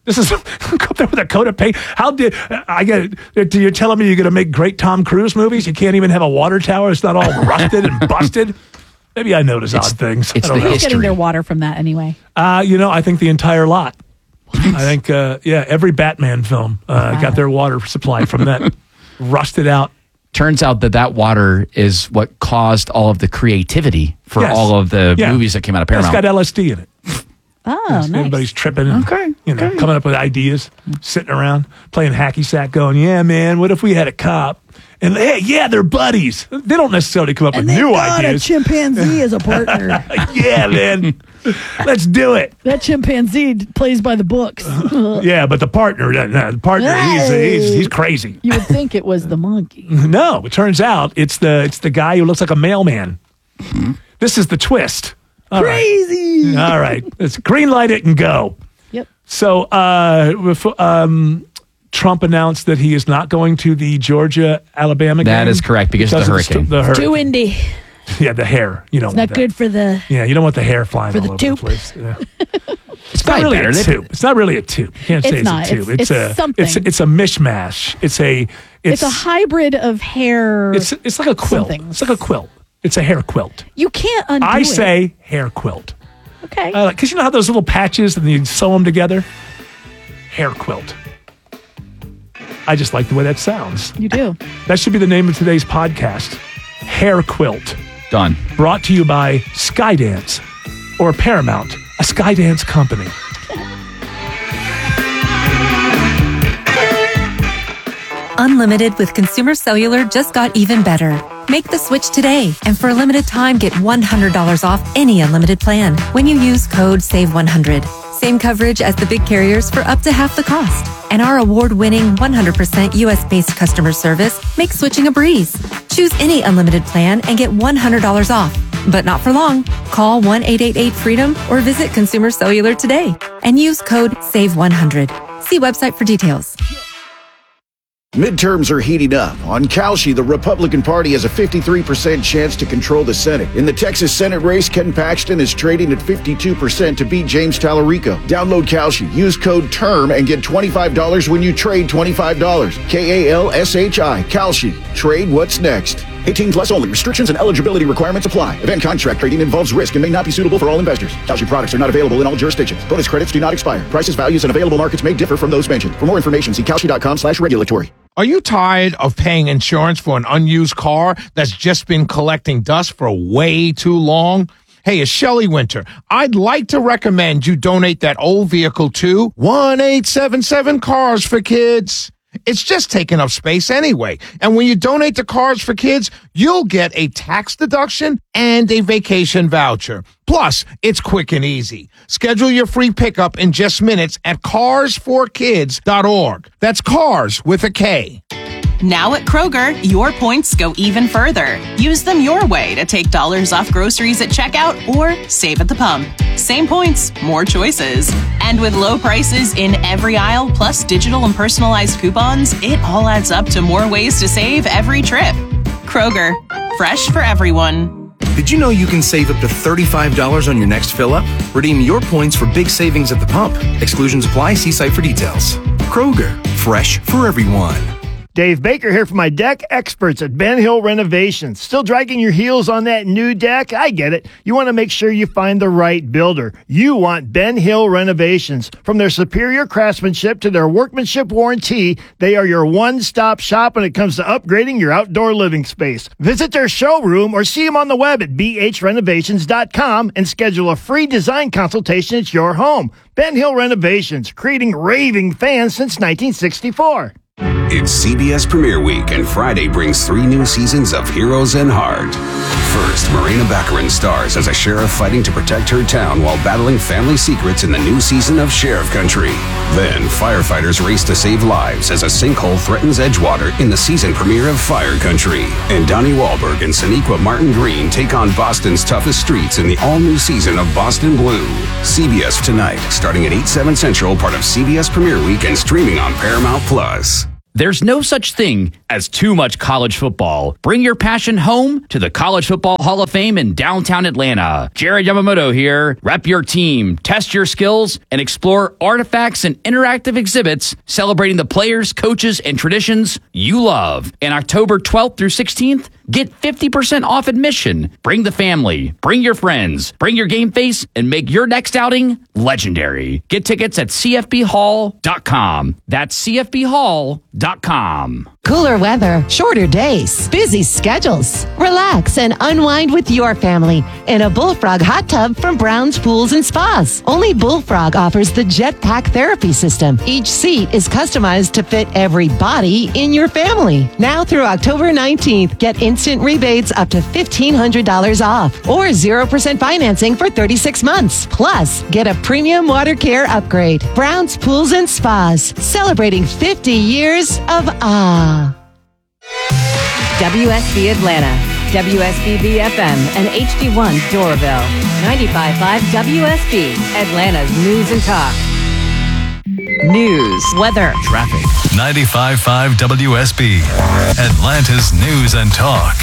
Speaker 2: This is go up there with a coat of paint. How did I get? You're telling me you're going to make great Tom Cruise movies? You can't even have a water tower. It's not all rusted and busted. Maybe I notice
Speaker 15: It's-
Speaker 2: odd things.
Speaker 15: it's
Speaker 2: I don't
Speaker 15: the
Speaker 2: know.
Speaker 14: Who's getting their water from that anyway?
Speaker 2: Uh, you know, I think the entire lot. I think, uh, yeah, every Batman film uh, got their water supply from that rusted out.
Speaker 15: Turns out that that water is what caused all of the creativity for
Speaker 2: Yes.
Speaker 15: all of the
Speaker 2: Yeah.
Speaker 15: movies that came out of
Speaker 2: It's
Speaker 15: Paramount.
Speaker 2: got L S D in it.
Speaker 14: Oh,
Speaker 2: Yes,
Speaker 14: nice.
Speaker 2: Everybody's tripping and
Speaker 15: Okay,
Speaker 2: you know,
Speaker 15: okay.
Speaker 2: coming up with ideas, sitting around playing hacky sack, going, "Yeah, man, what if we had a cop?" And hey, yeah, they're buddies. They don't necessarily come up with new ideas.
Speaker 14: chimpanzee as a partner.
Speaker 2: Yeah, man, let's do it.
Speaker 14: That chimpanzee plays by the books.
Speaker 2: Yeah, but the partner, no, the partner, he's, he's he's crazy.
Speaker 14: You would think it was the monkey.
Speaker 2: No, it turns out it's the it's the guy who looks like a mailman. This is the twist. All right.
Speaker 14: Crazy.
Speaker 2: All right, let's green light it and go.
Speaker 14: Yep.
Speaker 2: So, uh, befo- um, Trump announced that he is not going to the Georgia Alabama game.
Speaker 15: That is correct, because of the hurricane.
Speaker 2: st- the
Speaker 14: Too
Speaker 2: hurricane.
Speaker 14: windy.
Speaker 2: Yeah, the hair. You don't
Speaker 14: It's
Speaker 2: want
Speaker 14: not
Speaker 2: that.
Speaker 14: good for the.
Speaker 2: Yeah, you don't want the hair flying
Speaker 14: For
Speaker 2: all
Speaker 14: the
Speaker 2: over
Speaker 14: toop.
Speaker 2: the place. Yeah. It's not
Speaker 15: probably
Speaker 2: really
Speaker 15: better.
Speaker 2: a
Speaker 15: They-
Speaker 2: tube. It's not really a tube. You can't say
Speaker 14: It's
Speaker 2: it's,
Speaker 14: not.
Speaker 2: a tube.
Speaker 14: It's- it's
Speaker 2: a
Speaker 14: something.
Speaker 2: It's, it's a mishmash. It's a.
Speaker 14: It's,
Speaker 2: It's,
Speaker 14: a hybrid of hair.
Speaker 2: It's it's like a quilt.
Speaker 14: something.
Speaker 2: It's like a quilt. It's a hair quilt.
Speaker 14: You can't undo
Speaker 2: I
Speaker 14: it.
Speaker 2: say hair quilt.
Speaker 14: Okay.
Speaker 2: Because you know how those little patches and you sew them together? Hair quilt. I just like the way that sounds.
Speaker 14: You do.
Speaker 2: That should be the name of today's podcast. Hair quilt.
Speaker 15: Done.
Speaker 2: Brought to you by Skydance or Paramount, a Skydance company.
Speaker 5: Unlimited with Consumer Cellular just got even better. Make the switch today, and for a limited time, get one hundred dollars off any unlimited plan when you use code save one hundred. Same coverage as the big carriers for up to half the cost. And our award-winning one hundred percent U S-based customer service makes switching a breeze. Choose any unlimited plan and get one hundred dollars off. But not for long. Call one eight eight eight freedom or visit Consumer Cellular today and use code save one hundred. See website for details.
Speaker 10: Midterms are heating up. On Kalshi, the Republican Party has a fifty-three percent chance to control the Senate. In the Texas Senate race, Ken Paxton is trading at fifty-two percent to beat James Tallarico. Download Kalshi, use code TERM, and get twenty-five dollars when you trade twenty-five dollars. K A L S H I, Kalshi. Trade what's next. eighteen plus only. Restrictions and eligibility requirements apply. Event contract trading involves risk and may not be suitable for all investors. Kalshi products are not available in all jurisdictions. Bonus credits do not expire. Prices, values, and available markets may differ from those mentioned. For more information, see kalshi.com slash regulatory.
Speaker 18: Are you tired of paying insurance for an unused car that's just been collecting dust for way too long? Hey, it's Shelley Winter. I'd like to recommend you donate that old vehicle to one eight seven seven Cars for Kids. It's just taking up space anyway. And when you donate to Cars for Kids, you'll get a tax deduction and a vacation voucher. Plus, it's quick and easy. Schedule your free pickup in just minutes at cars for kids dot org. That's cars with a K.
Speaker 11: Now at Kroger, your points go even further. Use them your way to take dollars off groceries at checkout or save at the pump. Same points, more choices. And with low prices in every aisle, plus digital and personalized coupons, it all adds up to more ways to save every trip. Kroger, fresh for everyone.
Speaker 13: Did you know you can save up to thirty-five dollars on your next fill-up? Redeem your points for big savings at the pump. Exclusions apply. See site for details. Kroger, fresh for everyone.
Speaker 1: Dave Baker here from my deck experts at Ben Hill Renovations. Still dragging your heels on that new deck? I get it. You want to make sure you find the right builder. You want Ben Hill Renovations. From their superior craftsmanship to their workmanship warranty, they are your one-stop shop when it comes to upgrading your outdoor living space. Visit their showroom or see them on the web at b h renovations dot com and schedule a free design consultation at your home. Ben Hill Renovations, creating raving fans since nineteen sixty-four.
Speaker 16: It's C B S Premiere Week, and Friday brings three new seasons of Heroes in Heart. First, Morena Baccarin stars as a sheriff fighting to protect her town while battling family secrets in the new season of Sheriff Country. Then, firefighters race to save lives as a sinkhole threatens Edgewater in the season premiere of Fire Country. And Donnie Wahlberg and Sonequa Martin Green take on Boston's toughest streets in the all-new season of Boston Blue. C B S tonight, starting at eight, seven Central, part of C B S Premiere Week and streaming on Paramount Plus.
Speaker 15: There's no such thing as too much college football. Bring your passion home to the College Football Hall of Fame in downtown Atlanta. Jared Yamamoto here. Rep your team, test your skills, and explore artifacts and interactive exhibits celebrating the players, coaches, and traditions you love. And October twelfth through sixteenth, get fifty percent off admission. Bring the family, bring your friends, bring your game face, and make your next outing legendary. Get tickets at c f b hall dot com. That's c f b hall dot com.
Speaker 4: Cooler weather, shorter days, busy schedules. Relax and unwind with your family in a Bullfrog hot tub from Brown's Pools and Spas. Only Bullfrog offers the Jetpack Therapy System. Each seat is customized to fit every body in your family. Now through October nineteenth, get instant rebates up to fifteen hundred dollars off or zero percent financing for thirty-six months. Plus, get a premium water care upgrade. Brown's Pools and Spas, celebrating fifty years of ah.
Speaker 17: W S B Atlanta, W S B B F M, and H D one Doraville. ninety-five point five W S B, Atlanta's news and talk.
Speaker 5: News, weather,
Speaker 15: traffic.
Speaker 19: ninety-five point five W S B, Atlanta's news and talk.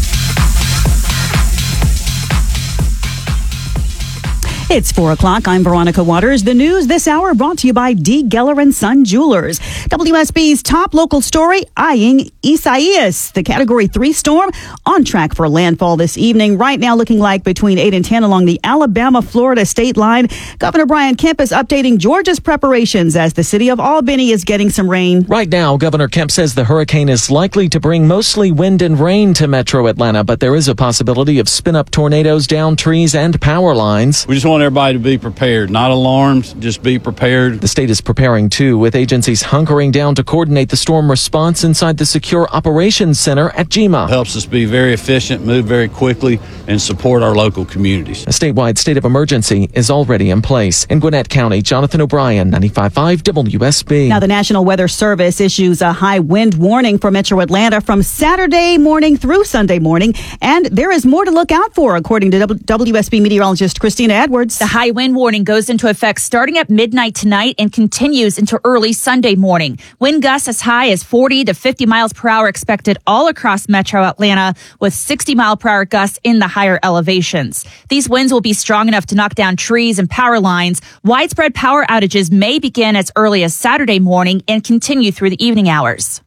Speaker 20: It's four o'clock. I'm Veronica Waters. The news this hour brought to you by D. Geller and Son Jewelers. W S B's top local story, eyeing Isaias, the Category three storm, on track for landfall this evening. Right now looking like between eight and ten along the Alabama-Florida state line. Governor Brian Kemp is updating Georgia's preparations as the city of Albany is getting some rain.
Speaker 21: Right now, Governor Kemp says the hurricane is likely to bring mostly wind and rain to metro Atlanta, but there is a possibility of spin-up tornadoes down trees and power lines.
Speaker 22: We just want everybody to be prepared, not alarmed, just be prepared.
Speaker 21: The state is preparing too, with agencies hunkering down to coordinate the storm response inside the Secure Operations Center at G M A.
Speaker 22: It helps us be very efficient, move very quickly, and support our local communities.
Speaker 21: A statewide state of emergency is already in place. In Gwinnett County, Jonathan O'Brien, ninety-five point five W S B.
Speaker 20: Now, the National Weather Service issues a high wind warning for metro Atlanta from Saturday morning through Sunday morning, and there is more to look out for, according to W S B meteorologist Christina Edwards.
Speaker 23: The high wind warning goes into effect starting at midnight tonight and continues into early Sunday morning. Wind gusts as high as forty to fifty miles per hour expected all across metro Atlanta, with sixty mile per hour gusts in the higher elevations. These winds will be strong enough to knock down trees and power lines. Widespread power outages may begin as early as Saturday morning and continue through the evening hours.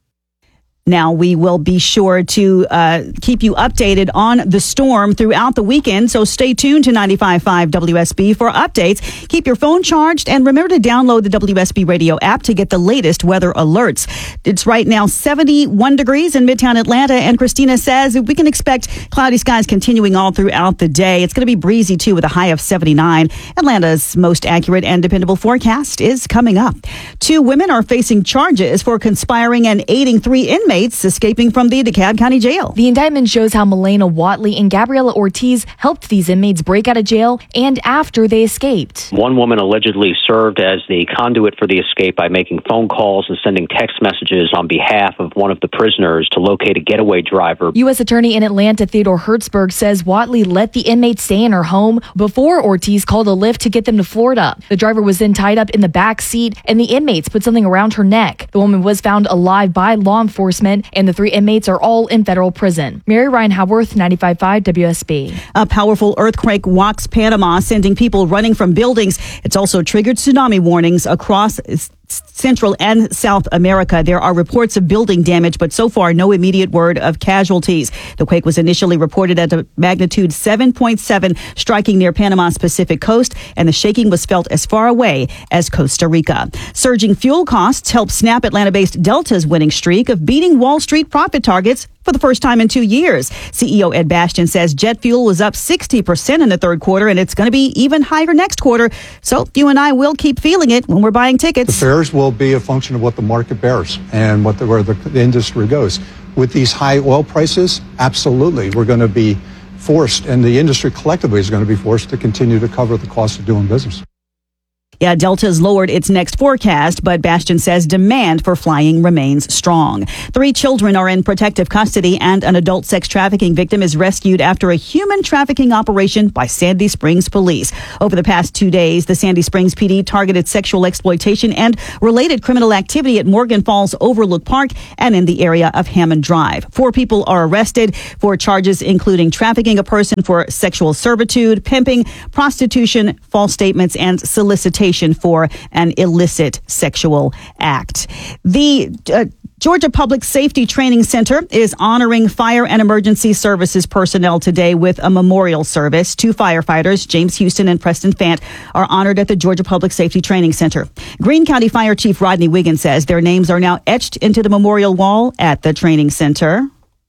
Speaker 20: Now, we will be sure to uh, keep you updated on the storm throughout the weekend, so stay tuned to ninety-five point five W S B for updates. Keep your phone charged and remember to download the W S B radio app to get the latest weather alerts. It's right now seventy-one degrees in Midtown Atlanta, and Christina says we can expect cloudy skies continuing all throughout the day. It's going to be breezy, too, with a high of seventy-nine. Atlanta's most accurate and dependable forecast is coming up. Two women are facing charges for conspiring and aiding three inmates escaping from the DeKalb County Jail.
Speaker 24: The indictment shows how Milena Watley and Gabriela Ortiz helped these inmates break out of jail and after they escaped.
Speaker 29: One woman allegedly served as the conduit for the escape by making phone calls and sending text messages on behalf of one of the prisoners to locate a getaway driver.
Speaker 24: U S Attorney in Atlanta Theodore Hertzberg says Watley let the inmates stay in her home before Ortiz called a Lyft to get them to Florida. The driver was then tied up in the back seat and the inmates put something around her neck. The woman was found alive by law enforcement, and the three inmates are all in federal prison. Mary Ryan Haworth, ninety-five point five W S B.
Speaker 20: A powerful earthquake rocks Panama, sending people running from buildings. It's also triggered tsunami warnings across Central and South America. There are reports of building damage, but so far no immediate word of casualties. The quake was initially reported at a magnitude seven point seven, striking near Panama's Pacific coast, and the shaking was felt as far away as Costa Rica. Surging fuel costs help snap Atlanta-based Delta's winning streak of beating Wall Street profit targets for the first time in two years. C E O Ed Bastian says jet fuel was up sixty percent in the third quarter, and it's going to be even higher next quarter. So you and I will keep feeling it when we're buying tickets.
Speaker 30: The fares will be a function of what the market bears and what the, where the, the industry goes. With these high oil prices, absolutely, we're going to be forced, and the industry collectively is going to be forced to continue to cover the cost of doing business.
Speaker 20: Yeah, Delta's lowered its next forecast, but Bastian says demand for flying remains strong. Three children are in protective custody, and an adult sex trafficking victim is rescued after a human trafficking operation by Sandy Springs police. Over the past two days, the Sandy Springs P D targeted sexual exploitation and related criminal activity at Morgan Falls Overlook Park and in the area of Hammond Drive. Four people are arrested for charges including trafficking a person for sexual servitude, pimping, prostitution, false statements, and solicitation for an illicit sexual act. The uh, Georgia Public Safety Training Center is honoring fire and emergency services personnel today with a memorial service. Two firefighters, James Houston and Preston Fant, are honored at the Georgia Public Safety Training Center. Greene County Fire Chief Rodney Wiggins says their names are now etched into the memorial wall at the training center.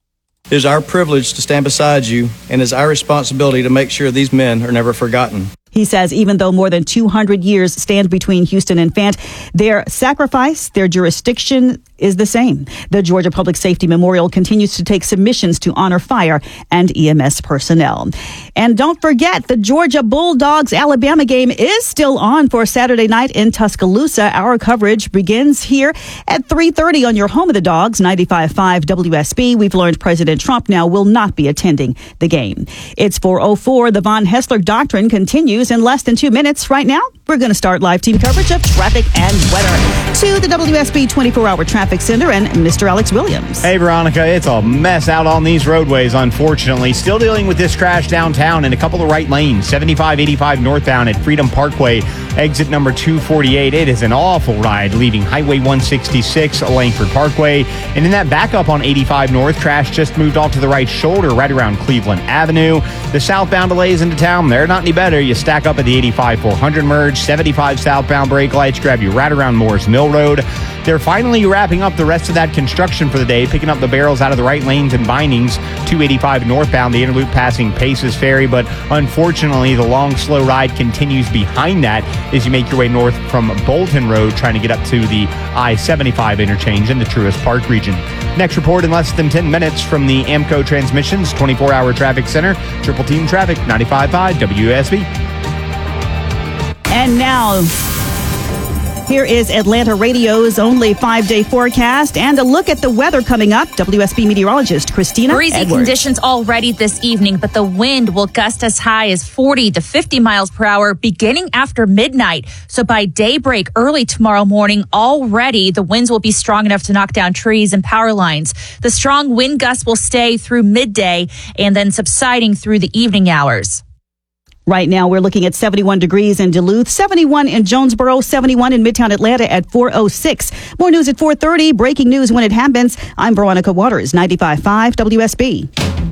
Speaker 3: It is our privilege to stand beside you, and it is our responsibility to make sure these men are never forgotten.
Speaker 20: He says even though more than two hundred years stand between Houston and Fant, their sacrifice, their jurisdiction is the same. The Georgia Public Safety Memorial continues to take submissions to honor fire and E M S personnel. And don't forget, the Georgia Bulldogs Alabama game is still on for Saturday night in Tuscaloosa. Our coverage begins here at three thirty on your home of the Dogs, ninety-five point five W S B. We've learned President Trump now will not be attending the game. It's four oh four. The Von Hessler Doctrine continues in less than two minutes. Right now, we're going to start live team coverage of traffic and weather to the W S B twenty-four hour Traffic Center and Mister Alex Williams.
Speaker 6: Hey, Veronica, it's a mess out on these roadways, unfortunately. Still dealing with this crash downtown in a couple of right lanes. seventy-five eighty-five northbound at Freedom Parkway, exit number two forty-eight. It is an awful ride leaving Highway one sixty-six, Langford Parkway. And in that backup on eighty-five north, crash just moved off to the right shoulder right around Cleveland Avenue. The southbound delays into town, they're not any better. You stack up at the eighty-five four hundred merge. seventy-five southbound brake lights grab you right around Moore's Mill Road. They're finally wrapping up the rest of that construction for the day, picking up the barrels out of the right lanes and bindings. two eighty-five northbound, the inner loop passing Paces Ferry, but unfortunately the long slow ride continues behind that as you make your way north from Bolton Road, trying to get up to the I seventy-five interchange in the Truist Park region. Next report in less than ten minutes from the Amco Transmissions twenty-four hour Traffic Center. Triple Team Traffic, ninety-five point five W S B.
Speaker 20: And now, here is Atlanta Radio's only five-day forecast and a look at the weather coming up. W S B meteorologist Christina
Speaker 23: Breezy
Speaker 20: Edwards.
Speaker 23: conditions already this evening, but the wind will gust as high as forty to fifty miles per hour beginning after midnight. So by daybreak early tomorrow morning, already the winds will be strong enough to knock down trees and power lines. The strong wind gusts will stay through midday and then subsiding through the evening hours.
Speaker 20: Right now, we're looking at seventy-one degrees in Duluth, seventy-one in Jonesboro, seventy-one in Midtown Atlanta at four oh six. More news at four thirty. Breaking news when it happens. I'm Veronica Waters, ninety-five point five W S B.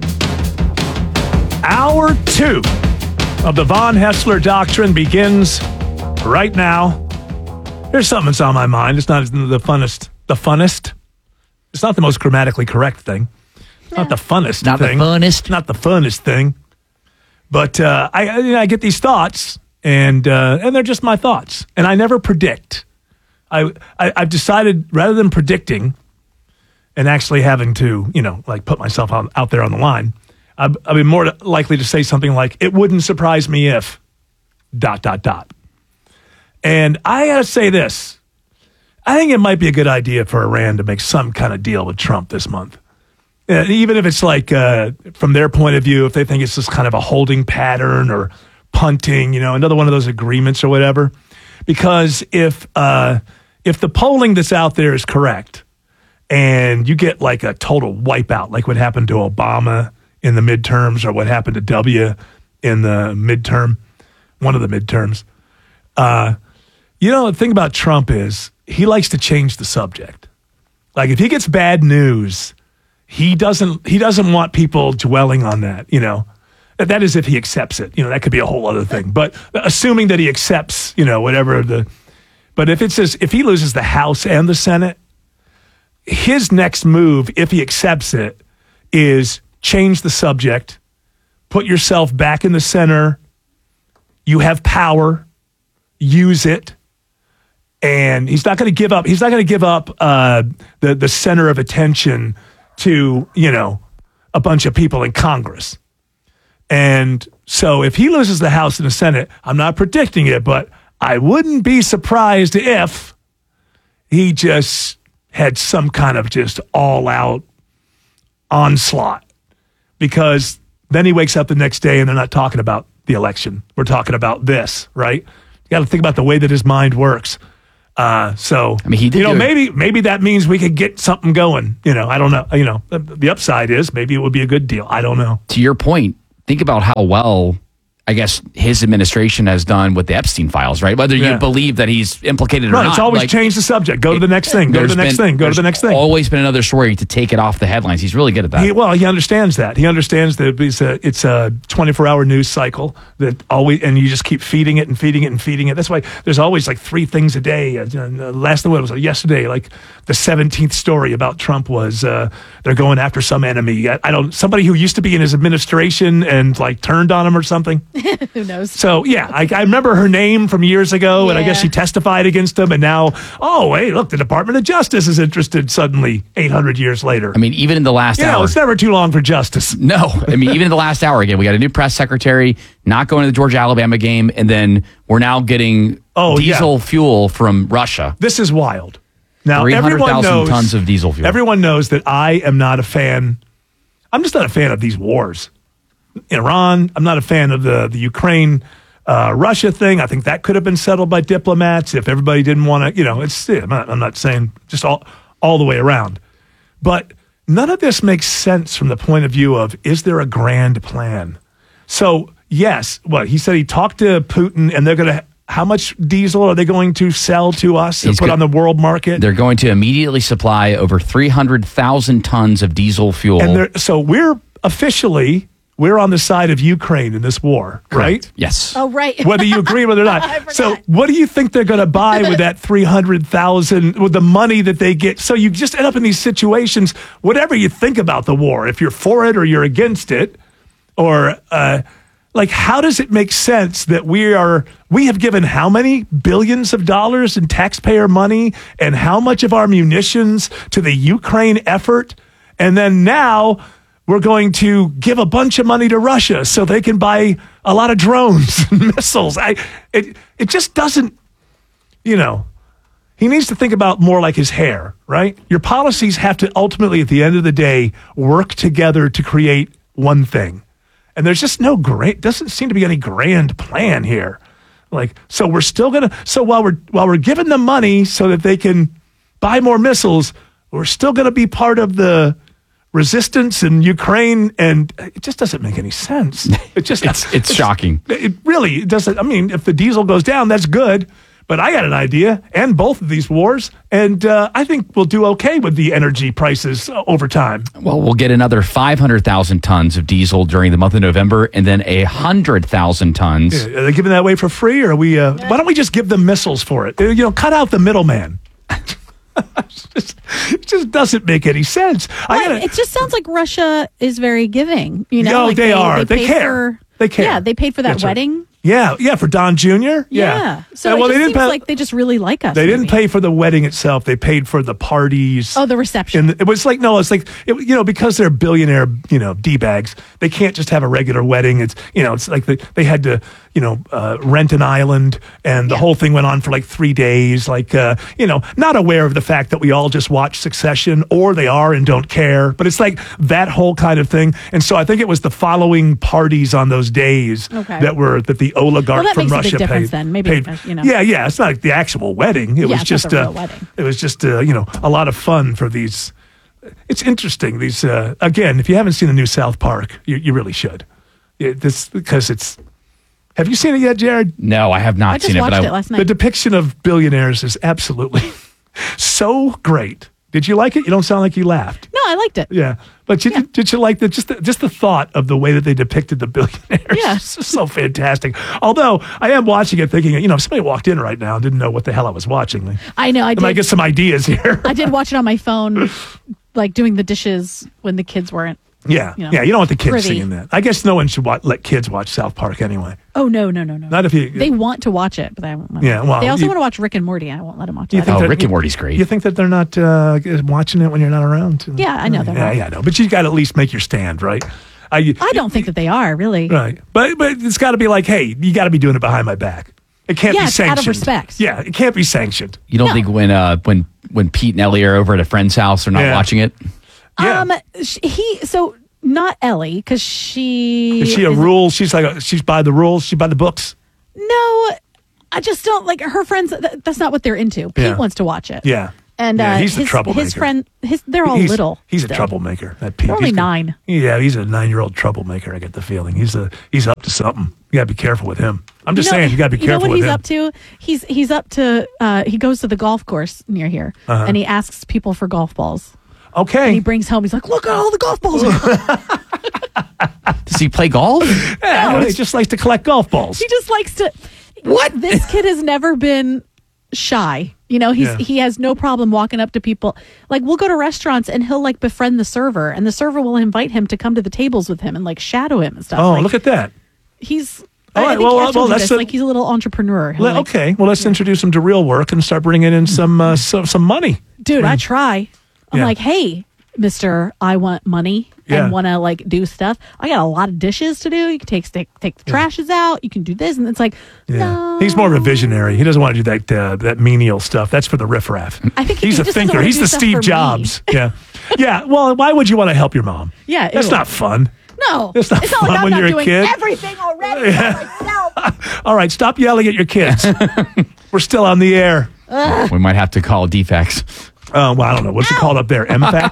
Speaker 2: Hour two of the Von Hessler Doctrine begins right now. Here's something that's on my mind. It's not the funnest. The funnest. It's not the most grammatically correct thing. It's not the funnest
Speaker 15: Not
Speaker 2: thing.
Speaker 15: the funnest.
Speaker 2: Not the funnest thing. But uh, I, I I get these thoughts, and uh, and they're just my thoughts, and I never predict. I, I I've decided rather than predicting, and actually having to you know like put myself out, out there on the line, I've, I've been more likely to say something like, "It wouldn't surprise me if," dot dot dot. And I gotta say this: I think it might be a good idea for Iran to make some kind of deal with Trump this month. Uh, even if it's like, uh, from their point of view, if they think it's just kind of a holding pattern or punting, you know, another one of those agreements or whatever. Because if uh, if the polling that's out there is correct and you get like a total wipeout, like what happened to Obama in the midterms or what happened to W in the midterm, one of the midterms, uh, you know, the thing about Trump is he likes to change the subject. Like if he gets bad news, He doesn't. He doesn't want people dwelling on that. You know, that is if he accepts it. You know, that could be a whole other thing. But assuming that he accepts, you know, whatever the. But if it says if he loses the House and the Senate, his next move, if he accepts it, is change the subject, put yourself back in the center. You have power, use it, and he's not going to give up. He's not going to give up uh, the the center of attention to, you know, a bunch of people in Congress. And so if he loses the House and the Senate, I'm not predicting it, but I wouldn't be surprised if he just had some kind of just all-out onslaught, because then he wakes up the next day and they're not talking about the election. We're talking about this, right? You got to think about the way that his mind works. Uh, so,
Speaker 15: I mean, he did
Speaker 2: you know,
Speaker 15: do it.
Speaker 2: maybe maybe that means we could get something going. You know, I don't know. You know, the, the upside is maybe it would be a good deal. I don't know.
Speaker 15: To your point, think about how well, I guess, his administration has done with the Epstein files, right? Whether
Speaker 2: Yeah.
Speaker 15: you believe that he's implicated or
Speaker 2: Right,
Speaker 15: not.
Speaker 2: it's always
Speaker 15: like,
Speaker 2: changed the subject. Go to the next thing. Go to
Speaker 15: there's
Speaker 2: the next
Speaker 15: been-
Speaker 2: thing. Go to the
Speaker 15: there's
Speaker 2: next thing.
Speaker 15: always been another story to take it off the headlines. He's really good at that.
Speaker 2: He, well, he understands that. He understands that it's a it's a twenty-four hour news cycle that always, and you just keep feeding it and feeding it and feeding it. That's why there's always like three things a day. Uh, uh, last one was yesterday, like the seventeenth story about Trump was uh, they're going after some enemy. I, I don't somebody who used to be in his administration and like turned on him or something.
Speaker 7: Who knows?
Speaker 2: So yeah, I, I remember her name from years ago, and I guess
Speaker 7: Yeah.
Speaker 2: she testified against him, and now, oh hey, look, the Department of Justice is interested suddenly, eight hundred years later.
Speaker 15: I mean, even in the last
Speaker 2: You know,
Speaker 15: hour.
Speaker 2: it's never too long for justice.
Speaker 15: No, I mean, even in the last hour, again, we got a new press secretary not going to the Georgia-Alabama game, and then we're now getting
Speaker 2: Oh, yeah.
Speaker 15: diesel fuel from Russia.
Speaker 2: This is wild. Now,
Speaker 15: three hundred
Speaker 2: everyone
Speaker 15: thousand
Speaker 2: knows,
Speaker 15: tons of diesel fuel.
Speaker 2: Everyone knows that I am not a fan. I'm just not a fan of these wars. Iran, I'm not a fan of the, the Ukraine uh, Russia thing. I think that could have been settled by diplomats if everybody didn't want to, you know, it's, yeah, I'm, not, I'm not saying just all, all the way around. But none of this makes sense from the point of view of, is there a grand plan? So, yes, what he said, he talked to Putin, and they're going to, how much diesel are they going to sell to us and
Speaker 15: He's
Speaker 2: put
Speaker 15: go-
Speaker 2: on the world market?
Speaker 15: They're going to immediately supply over three hundred thousand tons of diesel fuel.
Speaker 2: And they're, so we're officially, we're on the side of Ukraine in this war, right?
Speaker 15: Yes.
Speaker 7: Oh, right.
Speaker 2: Whether you agree with it or not. So what do you think they're going to buy with that three hundred thousand, with the money that they get? So you just end up in these situations, whatever you think about the war, if you're for it or you're against it, or uh, like, how does it make sense that we are, we have given how many billions of dollars in taxpayer money and how much of our munitions to the Ukraine effort? And then now we're going to give a bunch of money to Russia so they can buy a lot of drones and missiles. I, it, it just doesn't, you know, he needs to think about more like his hair, right? Your policies have to ultimately, at the end of the day, work together to create one thing. And there's just no great, doesn't seem to be any grand plan here. Like, so we're still going to, so while we're, while we're giving them money so that they can buy more missiles, we're still going to be part of the resistance in Ukraine, and it just doesn't make any sense. It just
Speaker 15: It's- it's shocking.
Speaker 2: It really it doesn't. I mean, if the diesel goes down, that's good. But I got an idea, and both of these wars, and uh, I think we'll do okay with the energy prices uh, over time.
Speaker 15: Well, we'll get another five hundred thousand tons of diesel during the month of November, and then a one hundred thousand tons.
Speaker 2: Yeah, are they giving that away for free, or are we? Uh, why don't we just give them missiles for it? Uh, You know, cut out the middleman. just, it just doesn't make any sense. I
Speaker 7: Well,
Speaker 2: gotta,
Speaker 7: it just sounds like Russia is very giving. You know,
Speaker 2: No,
Speaker 7: like
Speaker 2: they are. They
Speaker 7: paid
Speaker 2: care.
Speaker 7: For,
Speaker 2: They care.
Speaker 7: Yeah, they paid for that
Speaker 2: That's right.
Speaker 7: wedding.
Speaker 2: yeah, yeah, for Don Junior
Speaker 7: Yeah.
Speaker 2: Yeah.
Speaker 7: So
Speaker 2: Uh,
Speaker 7: it
Speaker 2: well,
Speaker 7: just
Speaker 2: they didn't
Speaker 7: seems
Speaker 2: pay,
Speaker 7: like they just really like us.
Speaker 2: They didn't
Speaker 7: maybe.
Speaker 2: pay for the wedding itself. They paid for the parties.
Speaker 7: Oh, the reception.
Speaker 2: And it was like, no, it's like, it, you know, because they're billionaire, you know, D-bags, they can't just have a regular wedding. It's, you know, it's like they, they had to, you know, uh, rent an island, and the whole thing went on for like three days. Like, uh, you know, not aware of the fact that we all just watch Succession, or they are and don't care. But it's like that whole kind of thing. And so I think it was the following parties on those days
Speaker 7: Okay.
Speaker 2: that were, that the oligarch
Speaker 7: Well, that
Speaker 2: from
Speaker 7: makes a big
Speaker 2: Russia
Speaker 7: difference
Speaker 2: paid.
Speaker 7: then. Maybe,
Speaker 2: paid.
Speaker 7: uh, you know.
Speaker 2: Yeah, yeah. It's not like the actual wedding. It
Speaker 7: Yeah,
Speaker 2: was
Speaker 7: it's not
Speaker 2: just
Speaker 7: the
Speaker 2: uh,
Speaker 7: real wedding.
Speaker 2: it was just uh, you know, a lot of fun for these. It's interesting. These uh, again, if you haven't seen the new South Park, you, you really should. It, this because it's. Have you seen it yet, Jared?
Speaker 15: No, I have not
Speaker 7: I just
Speaker 15: seen it.
Speaker 7: watched
Speaker 15: But I,
Speaker 7: it last night.
Speaker 2: The depiction of billionaires is absolutely so great. Did you like it? You don't sound like you laughed.
Speaker 7: No, I liked it.
Speaker 2: Yeah, but you, did you like the just the, just the thought of the way that they depicted the billionaires?
Speaker 7: Yeah.
Speaker 2: It's just so fantastic. Although I am watching it, thinking, you know, if somebody walked in right now and didn't know what the hell I was watching, they,
Speaker 7: I know. I
Speaker 2: they might
Speaker 7: did.
Speaker 2: get some ideas here.
Speaker 7: I did watch it on my phone, like doing the dishes when the kids weren't.
Speaker 2: Yeah,
Speaker 7: you know,
Speaker 2: yeah. You don't want the kids
Speaker 7: privy.
Speaker 2: singing that. I guess no one should wa- let kids watch South Park anyway.
Speaker 7: Oh no, no, no, no.
Speaker 2: Not if you.
Speaker 7: They want to watch it, but I won't. Let
Speaker 2: Yeah,
Speaker 7: them.
Speaker 2: well,
Speaker 7: they also
Speaker 2: you-
Speaker 7: want to watch Rick and Morty. I won't let them watch
Speaker 2: you
Speaker 7: that.
Speaker 2: think
Speaker 15: Oh,
Speaker 2: that-
Speaker 15: Rick and Morty's great.
Speaker 2: You think that they're not uh, watching it when you're not around?
Speaker 7: Yeah, I know they're
Speaker 2: Yeah,
Speaker 7: not.
Speaker 2: yeah, I know. But you got to at least make your stand, right? I,
Speaker 7: I don't think that they are really.
Speaker 2: Right, but but it's got to be like, hey, you got to be doing it behind my back. It can't
Speaker 7: Yeah,
Speaker 2: be
Speaker 7: it's
Speaker 2: sanctioned.
Speaker 7: out of respect.
Speaker 2: Yeah, it can't be sanctioned.
Speaker 15: You don't
Speaker 7: No.
Speaker 15: think when uh, when when Pete and Ellie are over at a friend's house, they're not
Speaker 2: Yeah.
Speaker 15: watching it?
Speaker 7: Um, sh- he so not Ellie because she
Speaker 2: Is she a
Speaker 7: is-
Speaker 2: rule? She's like a, she's by the rules. She's by the books.
Speaker 7: No, I just don't like her friends. Th- that's not what they're into. Pete
Speaker 2: Yeah.
Speaker 7: wants to watch it.
Speaker 2: Yeah.
Speaker 7: And
Speaker 2: Yeah,
Speaker 7: uh,
Speaker 2: he's the
Speaker 7: his,
Speaker 2: troublemaker.
Speaker 7: his friend, his they're all
Speaker 2: he's,
Speaker 7: little.
Speaker 2: He's a
Speaker 7: still.
Speaker 2: troublemaker. That Pete.
Speaker 7: They're only
Speaker 2: He's got-
Speaker 7: nine.
Speaker 2: Yeah, he's a nine-year-old troublemaker. I get the feeling he's a he's up to something. You got to be careful with him. I'm just
Speaker 7: You know-
Speaker 2: saying, you got to be
Speaker 7: You know
Speaker 2: careful
Speaker 7: what
Speaker 2: with
Speaker 7: he's
Speaker 2: him.
Speaker 7: up to? He's he's up to. Uh, he goes to the golf course near here,
Speaker 2: Uh-huh.
Speaker 7: and he asks people for golf balls.
Speaker 2: Okay.
Speaker 7: And he brings home. He's like, "Look at all the golf balls."
Speaker 15: Does he play golf?
Speaker 2: Yeah,
Speaker 7: No,
Speaker 2: he just likes to collect golf balls.
Speaker 7: He just likes to. What? This kid has never been shy. You know, he's
Speaker 2: Yeah.
Speaker 7: he has no problem walking up to people. Like, we'll go to restaurants and he'll like befriend the server, and the server will invite him to come to the tables with him and like shadow him and stuff.
Speaker 2: Oh,
Speaker 7: Like,
Speaker 2: look at that.
Speaker 7: he's.
Speaker 2: All
Speaker 7: I, I
Speaker 2: right,
Speaker 7: think
Speaker 2: well,
Speaker 7: I
Speaker 2: well,
Speaker 7: told you
Speaker 2: let's
Speaker 7: this,
Speaker 2: uh,
Speaker 7: like he's a little entrepreneur. He'll,
Speaker 2: Let-
Speaker 7: like,
Speaker 2: okay, well, let's introduce him to real work and start bringing in some uh, some, some money.
Speaker 7: dude, I try. I'm
Speaker 2: Yeah.
Speaker 7: like, hey, Mister, I want money
Speaker 2: Yeah.
Speaker 7: and want to like do stuff. I got a lot of dishes to do. You can take take, take the trashes out. You can do this, and it's like,
Speaker 2: Yeah, he's more of a visionary. He doesn't want to do that uh, that menial stuff. That's for the riffraff.
Speaker 7: I think he-
Speaker 2: he's
Speaker 7: he
Speaker 2: a
Speaker 7: just doesn't
Speaker 2: thinker.
Speaker 7: wanna
Speaker 2: He's
Speaker 7: do
Speaker 2: the
Speaker 7: stuff
Speaker 2: Steve
Speaker 7: for me.
Speaker 2: Jobs. Yeah, yeah. Well, why would you want to help your mom?
Speaker 7: yeah,
Speaker 2: That's
Speaker 7: ew.
Speaker 2: not fun.
Speaker 7: No,
Speaker 2: It's not
Speaker 7: it's not
Speaker 2: fun
Speaker 7: like I'm
Speaker 2: when
Speaker 7: not
Speaker 2: you're a
Speaker 7: doing
Speaker 2: kid.
Speaker 7: everything already by myself.
Speaker 2: All right, stop yelling at your kids. We're still on the air.
Speaker 7: Ugh.
Speaker 15: We might have to call D FAX.
Speaker 2: Oh, well, I don't know. What's it called up there? M FAX?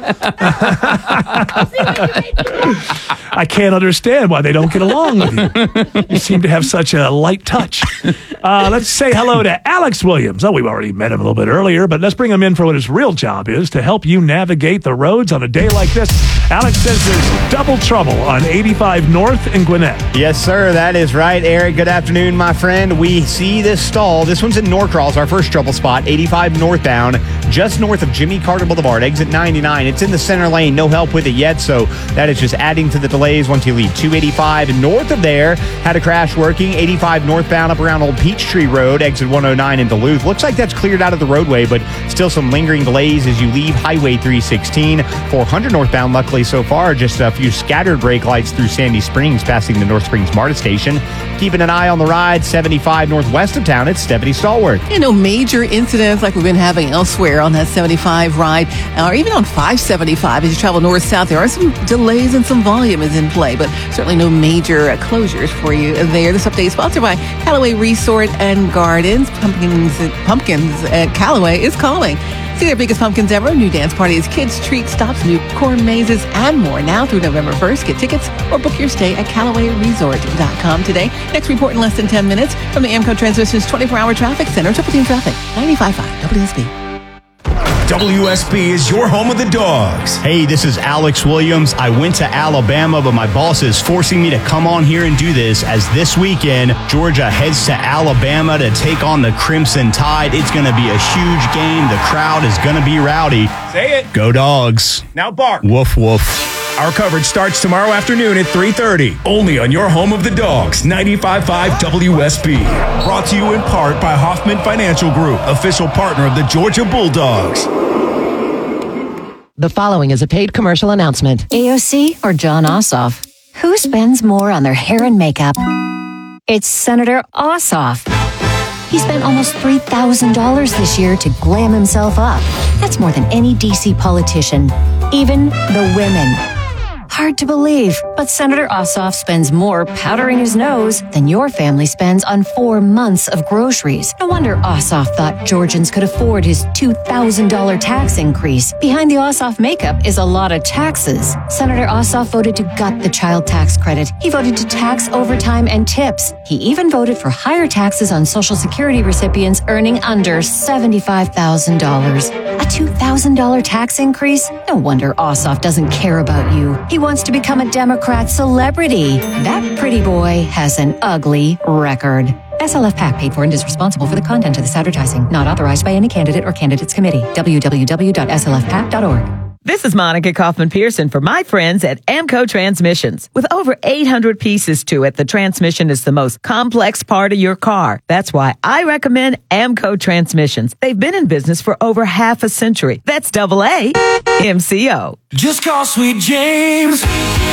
Speaker 2: I can't understand why they don't get along with you. You seem to have such a light touch. Uh, let's say hello to Alex Williams. Oh, we've already met him a little bit earlier, but let's bring him in for what his real job is, to help you navigate the roads on a day like this. Alex says there's double trouble on eighty-five North in Gwinnett.
Speaker 6: Yes, sir. That is right, Eric. Good afternoon, my friend. We see this stall. This one's in Norcross, our first trouble spot, eighty-five northbound, just north of Jimmy Carter Boulevard, exit ninety-nine. It's in the center lane. No help with it yet, so that is just adding to the delays once you leave two eighty-five. North of there, had a crash working, eighty-five northbound up around Old Peachtree Road, exit one oh nine in Duluth. Looks like that's cleared out of the roadway, but still some lingering delays as you leave Highway three sixteen. four hundred northbound, luckily so far, just a few scattered brake lights through Sandy Springs, passing the North Springs MARTA station. Keeping an eye on the ride, seventy-five northwest of town, it's Stephanie Stallworth.
Speaker 8: You know, major incidents like we've been having elsewhere on that seventy-five ride, or even on five seventy-five as you travel north-south. There are some delays and some volume is in play, but certainly no major uh, closures for you there. This update is sponsored by Callaway Resort and Gardens. Pumpkins, Pumpkins at Callaway is calling. See their biggest pumpkins ever, new dance parties, kids, treat stops, new corn mazes, and more now through November first. Get tickets or book your stay at Callaway Resort dot com today. Next report in less than ten minutes from the AMCO Transmissions twenty-four hour Traffic Center. Triple Team Traffic, ninety-five point five W S B.
Speaker 6: W S B is your home of the dogs. Hey, this is Alex Williams. I went to Alabama, but my boss is forcing me to come on here and do this, as this weekend, Georgia heads to Alabama to take on the Crimson Tide. It's going to be a huge game. The crowd is going to be rowdy.
Speaker 9: Say it.
Speaker 6: Go Dogs.
Speaker 9: Now bark.
Speaker 6: Woof, woof.
Speaker 9: Our coverage starts tomorrow afternoon at three thirty, only on your home of the dogs, ninety-five point five W S B. Brought to you in part by Hoffman Financial Group, official partner of the Georgia Bulldogs.
Speaker 4: The following is a paid commercial announcement.
Speaker 10: A O C or John Ossoff? Who spends more on their hair and makeup? It's Senator Ossoff. He spent almost three thousand dollars this year to glam himself up. That's more than any D C politician, even the women. Hard to believe, but Senator Ossoff spends more powdering his nose than your family spends on four months of groceries. No wonder Ossoff thought Georgians could afford his two thousand dollars tax increase. Behind the Ossoff makeup is a lot of taxes. Senator Ossoff voted to gut the child tax credit. He voted to tax overtime and tips. He even voted for higher taxes on Social Security recipients earning under seventy-five thousand dollars. A two thousand dollars tax increase? No wonder Ossoff doesn't care about you. He wants to become a Democrat celebrity. That pretty boy has an ugly record. S L F PAC paid for and is responsible for the content of this advertising. Not authorized by any candidate or candidates committee. w w w dot s l f pac dot org.
Speaker 12: This is Monica Kaufman-Pearson for my friends at AMCO Transmissions. With over eight hundred pieces to it, the transmission is the most complex part of your car. That's why I recommend AMCO Transmissions. They've been in business for over half a century. That's double A M C O.
Speaker 14: Just call Sweet James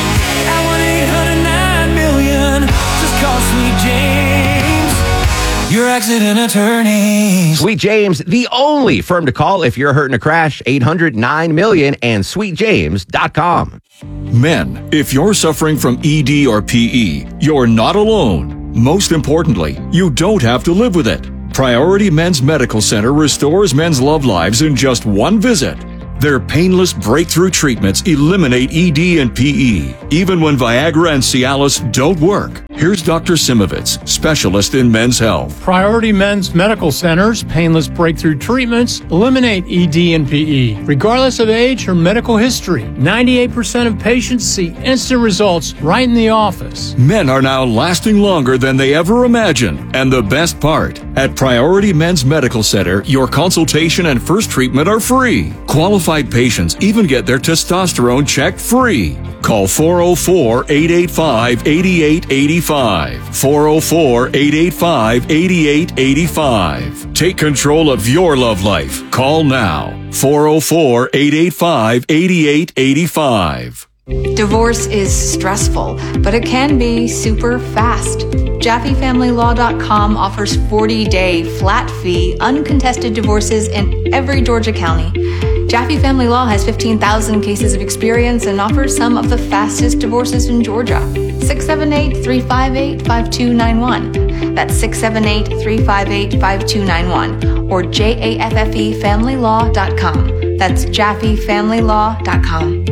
Speaker 14: at one eight hundred nine million. Just call Sweet James. your accident attorneys.
Speaker 1: Sweet James, the only firm to call if you're hurt in a crash. eight hundred nine million and sweet james dot com.
Speaker 11: Men, if you're suffering from E D or P E, you're not alone. Most importantly, you don't have to live with it. Priority Men's Medical Center restores men's love lives in just one visit. Their painless breakthrough treatments eliminate E D and P E, even when Viagra and Cialis don't work. Here's Doctor Simovitz, specialist in men's health.
Speaker 13: Priority Men's Medical Center's painless breakthrough treatments eliminate E D and P E, regardless of age or medical history. ninety-eight percent of patients see instant results right in the office.
Speaker 11: Men are now lasting longer than they ever imagined. And the best part, at Priority Men's Medical Center, your consultation and first treatment are free. Qualified patients even get their testosterone checked free. Call four oh four, eight eight five, eight eight eight five. four oh four, eight eight five, eight eight eight five. Take control of your love life. Call now. four oh four, eight eight five, eight eight eight five.
Speaker 16: Divorce is stressful, but it can be super fast. Jaffe Family Law dot com offers forty-day flat fee, uncontested divorces in every Georgia county. Jaffe Family Law has fifteen thousand cases of experience and offers some of the fastest divorces in Georgia. six seven eight, three five eight, five two nine one. That's six seven eight, three five eight, five two nine one. Or J A F F E Family Law dot com. That's Jaffe Family Law dot com.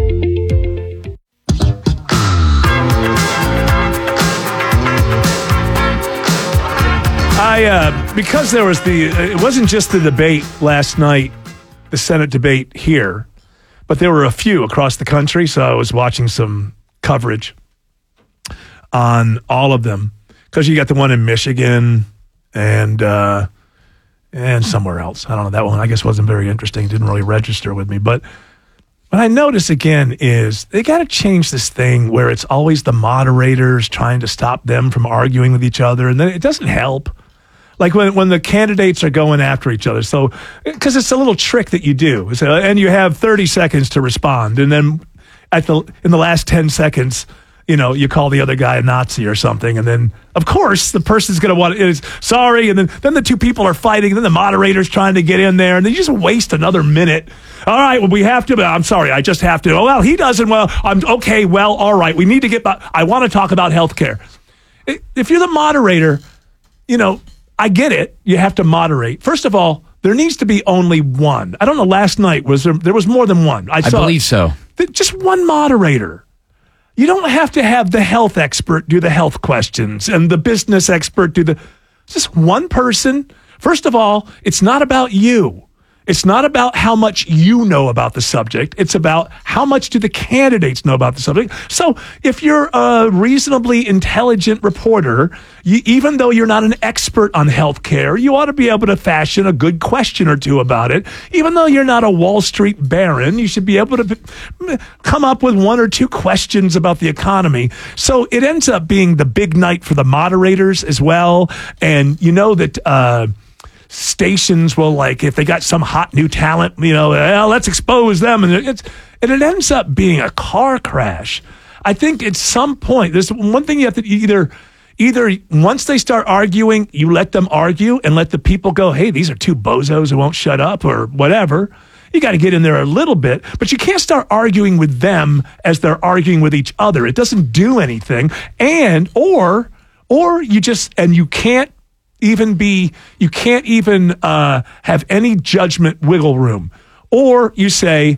Speaker 2: I, uh, because there was the, it wasn't just the debate last night, the Senate debate here, but there were a few across the country, so I was watching some coverage on all of them, because you got the one in Michigan and uh, and somewhere else. I don't know, that one I guess wasn't very interesting, didn't really register with me, but what I notice again is they got to change this thing where it's always the moderators trying to stop them from arguing with each other, and then it doesn't help. Like when, when the candidates are going after each other. So, because it's a little trick that you do. So, and you have thirty seconds to respond. And then at the in the last ten seconds, you know, you call the other guy a Nazi or something. And then, of course, the person's going to want to, sorry. And then, then the two people are fighting. And then the moderator's trying to get in there. And then you just waste another minute. All right, well, we have to, but I'm sorry, I just have to. Oh, well, he doesn't. Well, I'm okay. Well, all right. We need to get back. I want to talk about health care. If you're the moderator, you know, I get it. You have to moderate. First of all, there needs to be only one. I don't know. Last night was there, there was more than one. I,
Speaker 15: I
Speaker 2: saw,
Speaker 15: believe so.
Speaker 2: Just one moderator. You don't have to have the health expert do the health questions and the business expert do the. Just one person. First of all, it's not about you. It's not about how much you know about the subject. It's about how much do the candidates know about the subject. So if you're a reasonably intelligent reporter, you, even though you're not an expert on healthcare, you ought to be able to fashion a good question or two about it. Even though you're not a Wall Street baron, you should be able to come up with one or two questions about the economy. So it ends up being the big night for the moderators as well. And you know that... Uh, stations will, like, if they got some hot new talent, you know, well, let's expose them. And it's and it ends up being a car crash. I think at some point, there's one thing you have to either, either once they start arguing, you let them argue and let the people go, hey, these are two bozos who won't shut up or whatever. You got to get in there a little bit, but you can't start arguing with them as they're arguing with each other. It doesn't do anything. And, or, or you just, and you can't, even be, you can't even uh, have any judgment wiggle room. Or you say,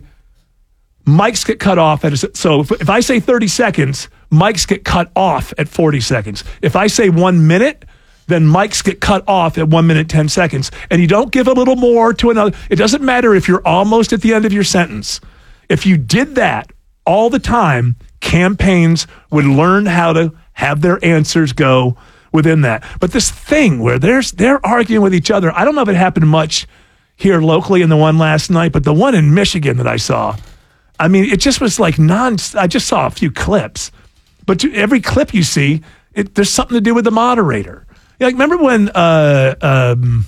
Speaker 2: mics get cut off. At a, so if, if I say thirty seconds, mics get cut off at forty seconds. If I say one minute, then mics get cut off at one minute, ten seconds. And you don't give a little more to another. It doesn't matter if you're almost at the end of your sentence. If you did that all the time, campaigns would learn how to have their answers go within that. But this thing where there's they're arguing with each other, I don't know if it happened much here locally in the one last night, but the one in Michigan that I saw, I mean, it just was like non, I just saw a few clips. But to, every clip you see, it, there's something to do with the moderator. Like, remember when, uh, um,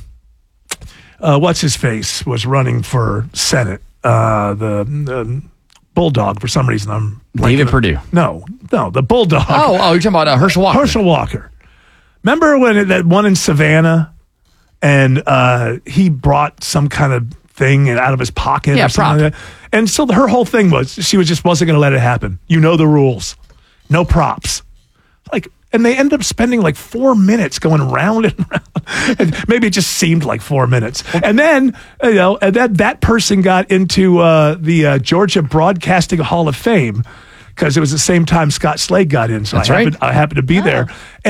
Speaker 2: uh, what's his face was running for Senate? Uh, the, the Bulldog, for some reason. I'm
Speaker 15: David Perdue.
Speaker 2: No, no, the Bulldog.
Speaker 15: Oh, oh, you're talking about uh, Herschel Walker.
Speaker 2: Herschel Walker. Remember when it, that one in Savannah and uh, he brought some kind of thing out of his pocket.
Speaker 15: Yeah,
Speaker 2: or something
Speaker 15: prop.
Speaker 2: like that. And so her whole thing was she was just wasn't going to let it happen. You know the rules. No props. Like, and they ended up spending like four minutes going round and round. And maybe it just seemed like four minutes. And then, you know, and that that person got into uh, the uh, Georgia Broadcasting Hall of Fame because it was the same time Scott Slade got in. So
Speaker 15: That's
Speaker 2: I
Speaker 15: right.
Speaker 2: happened, I happened to be there.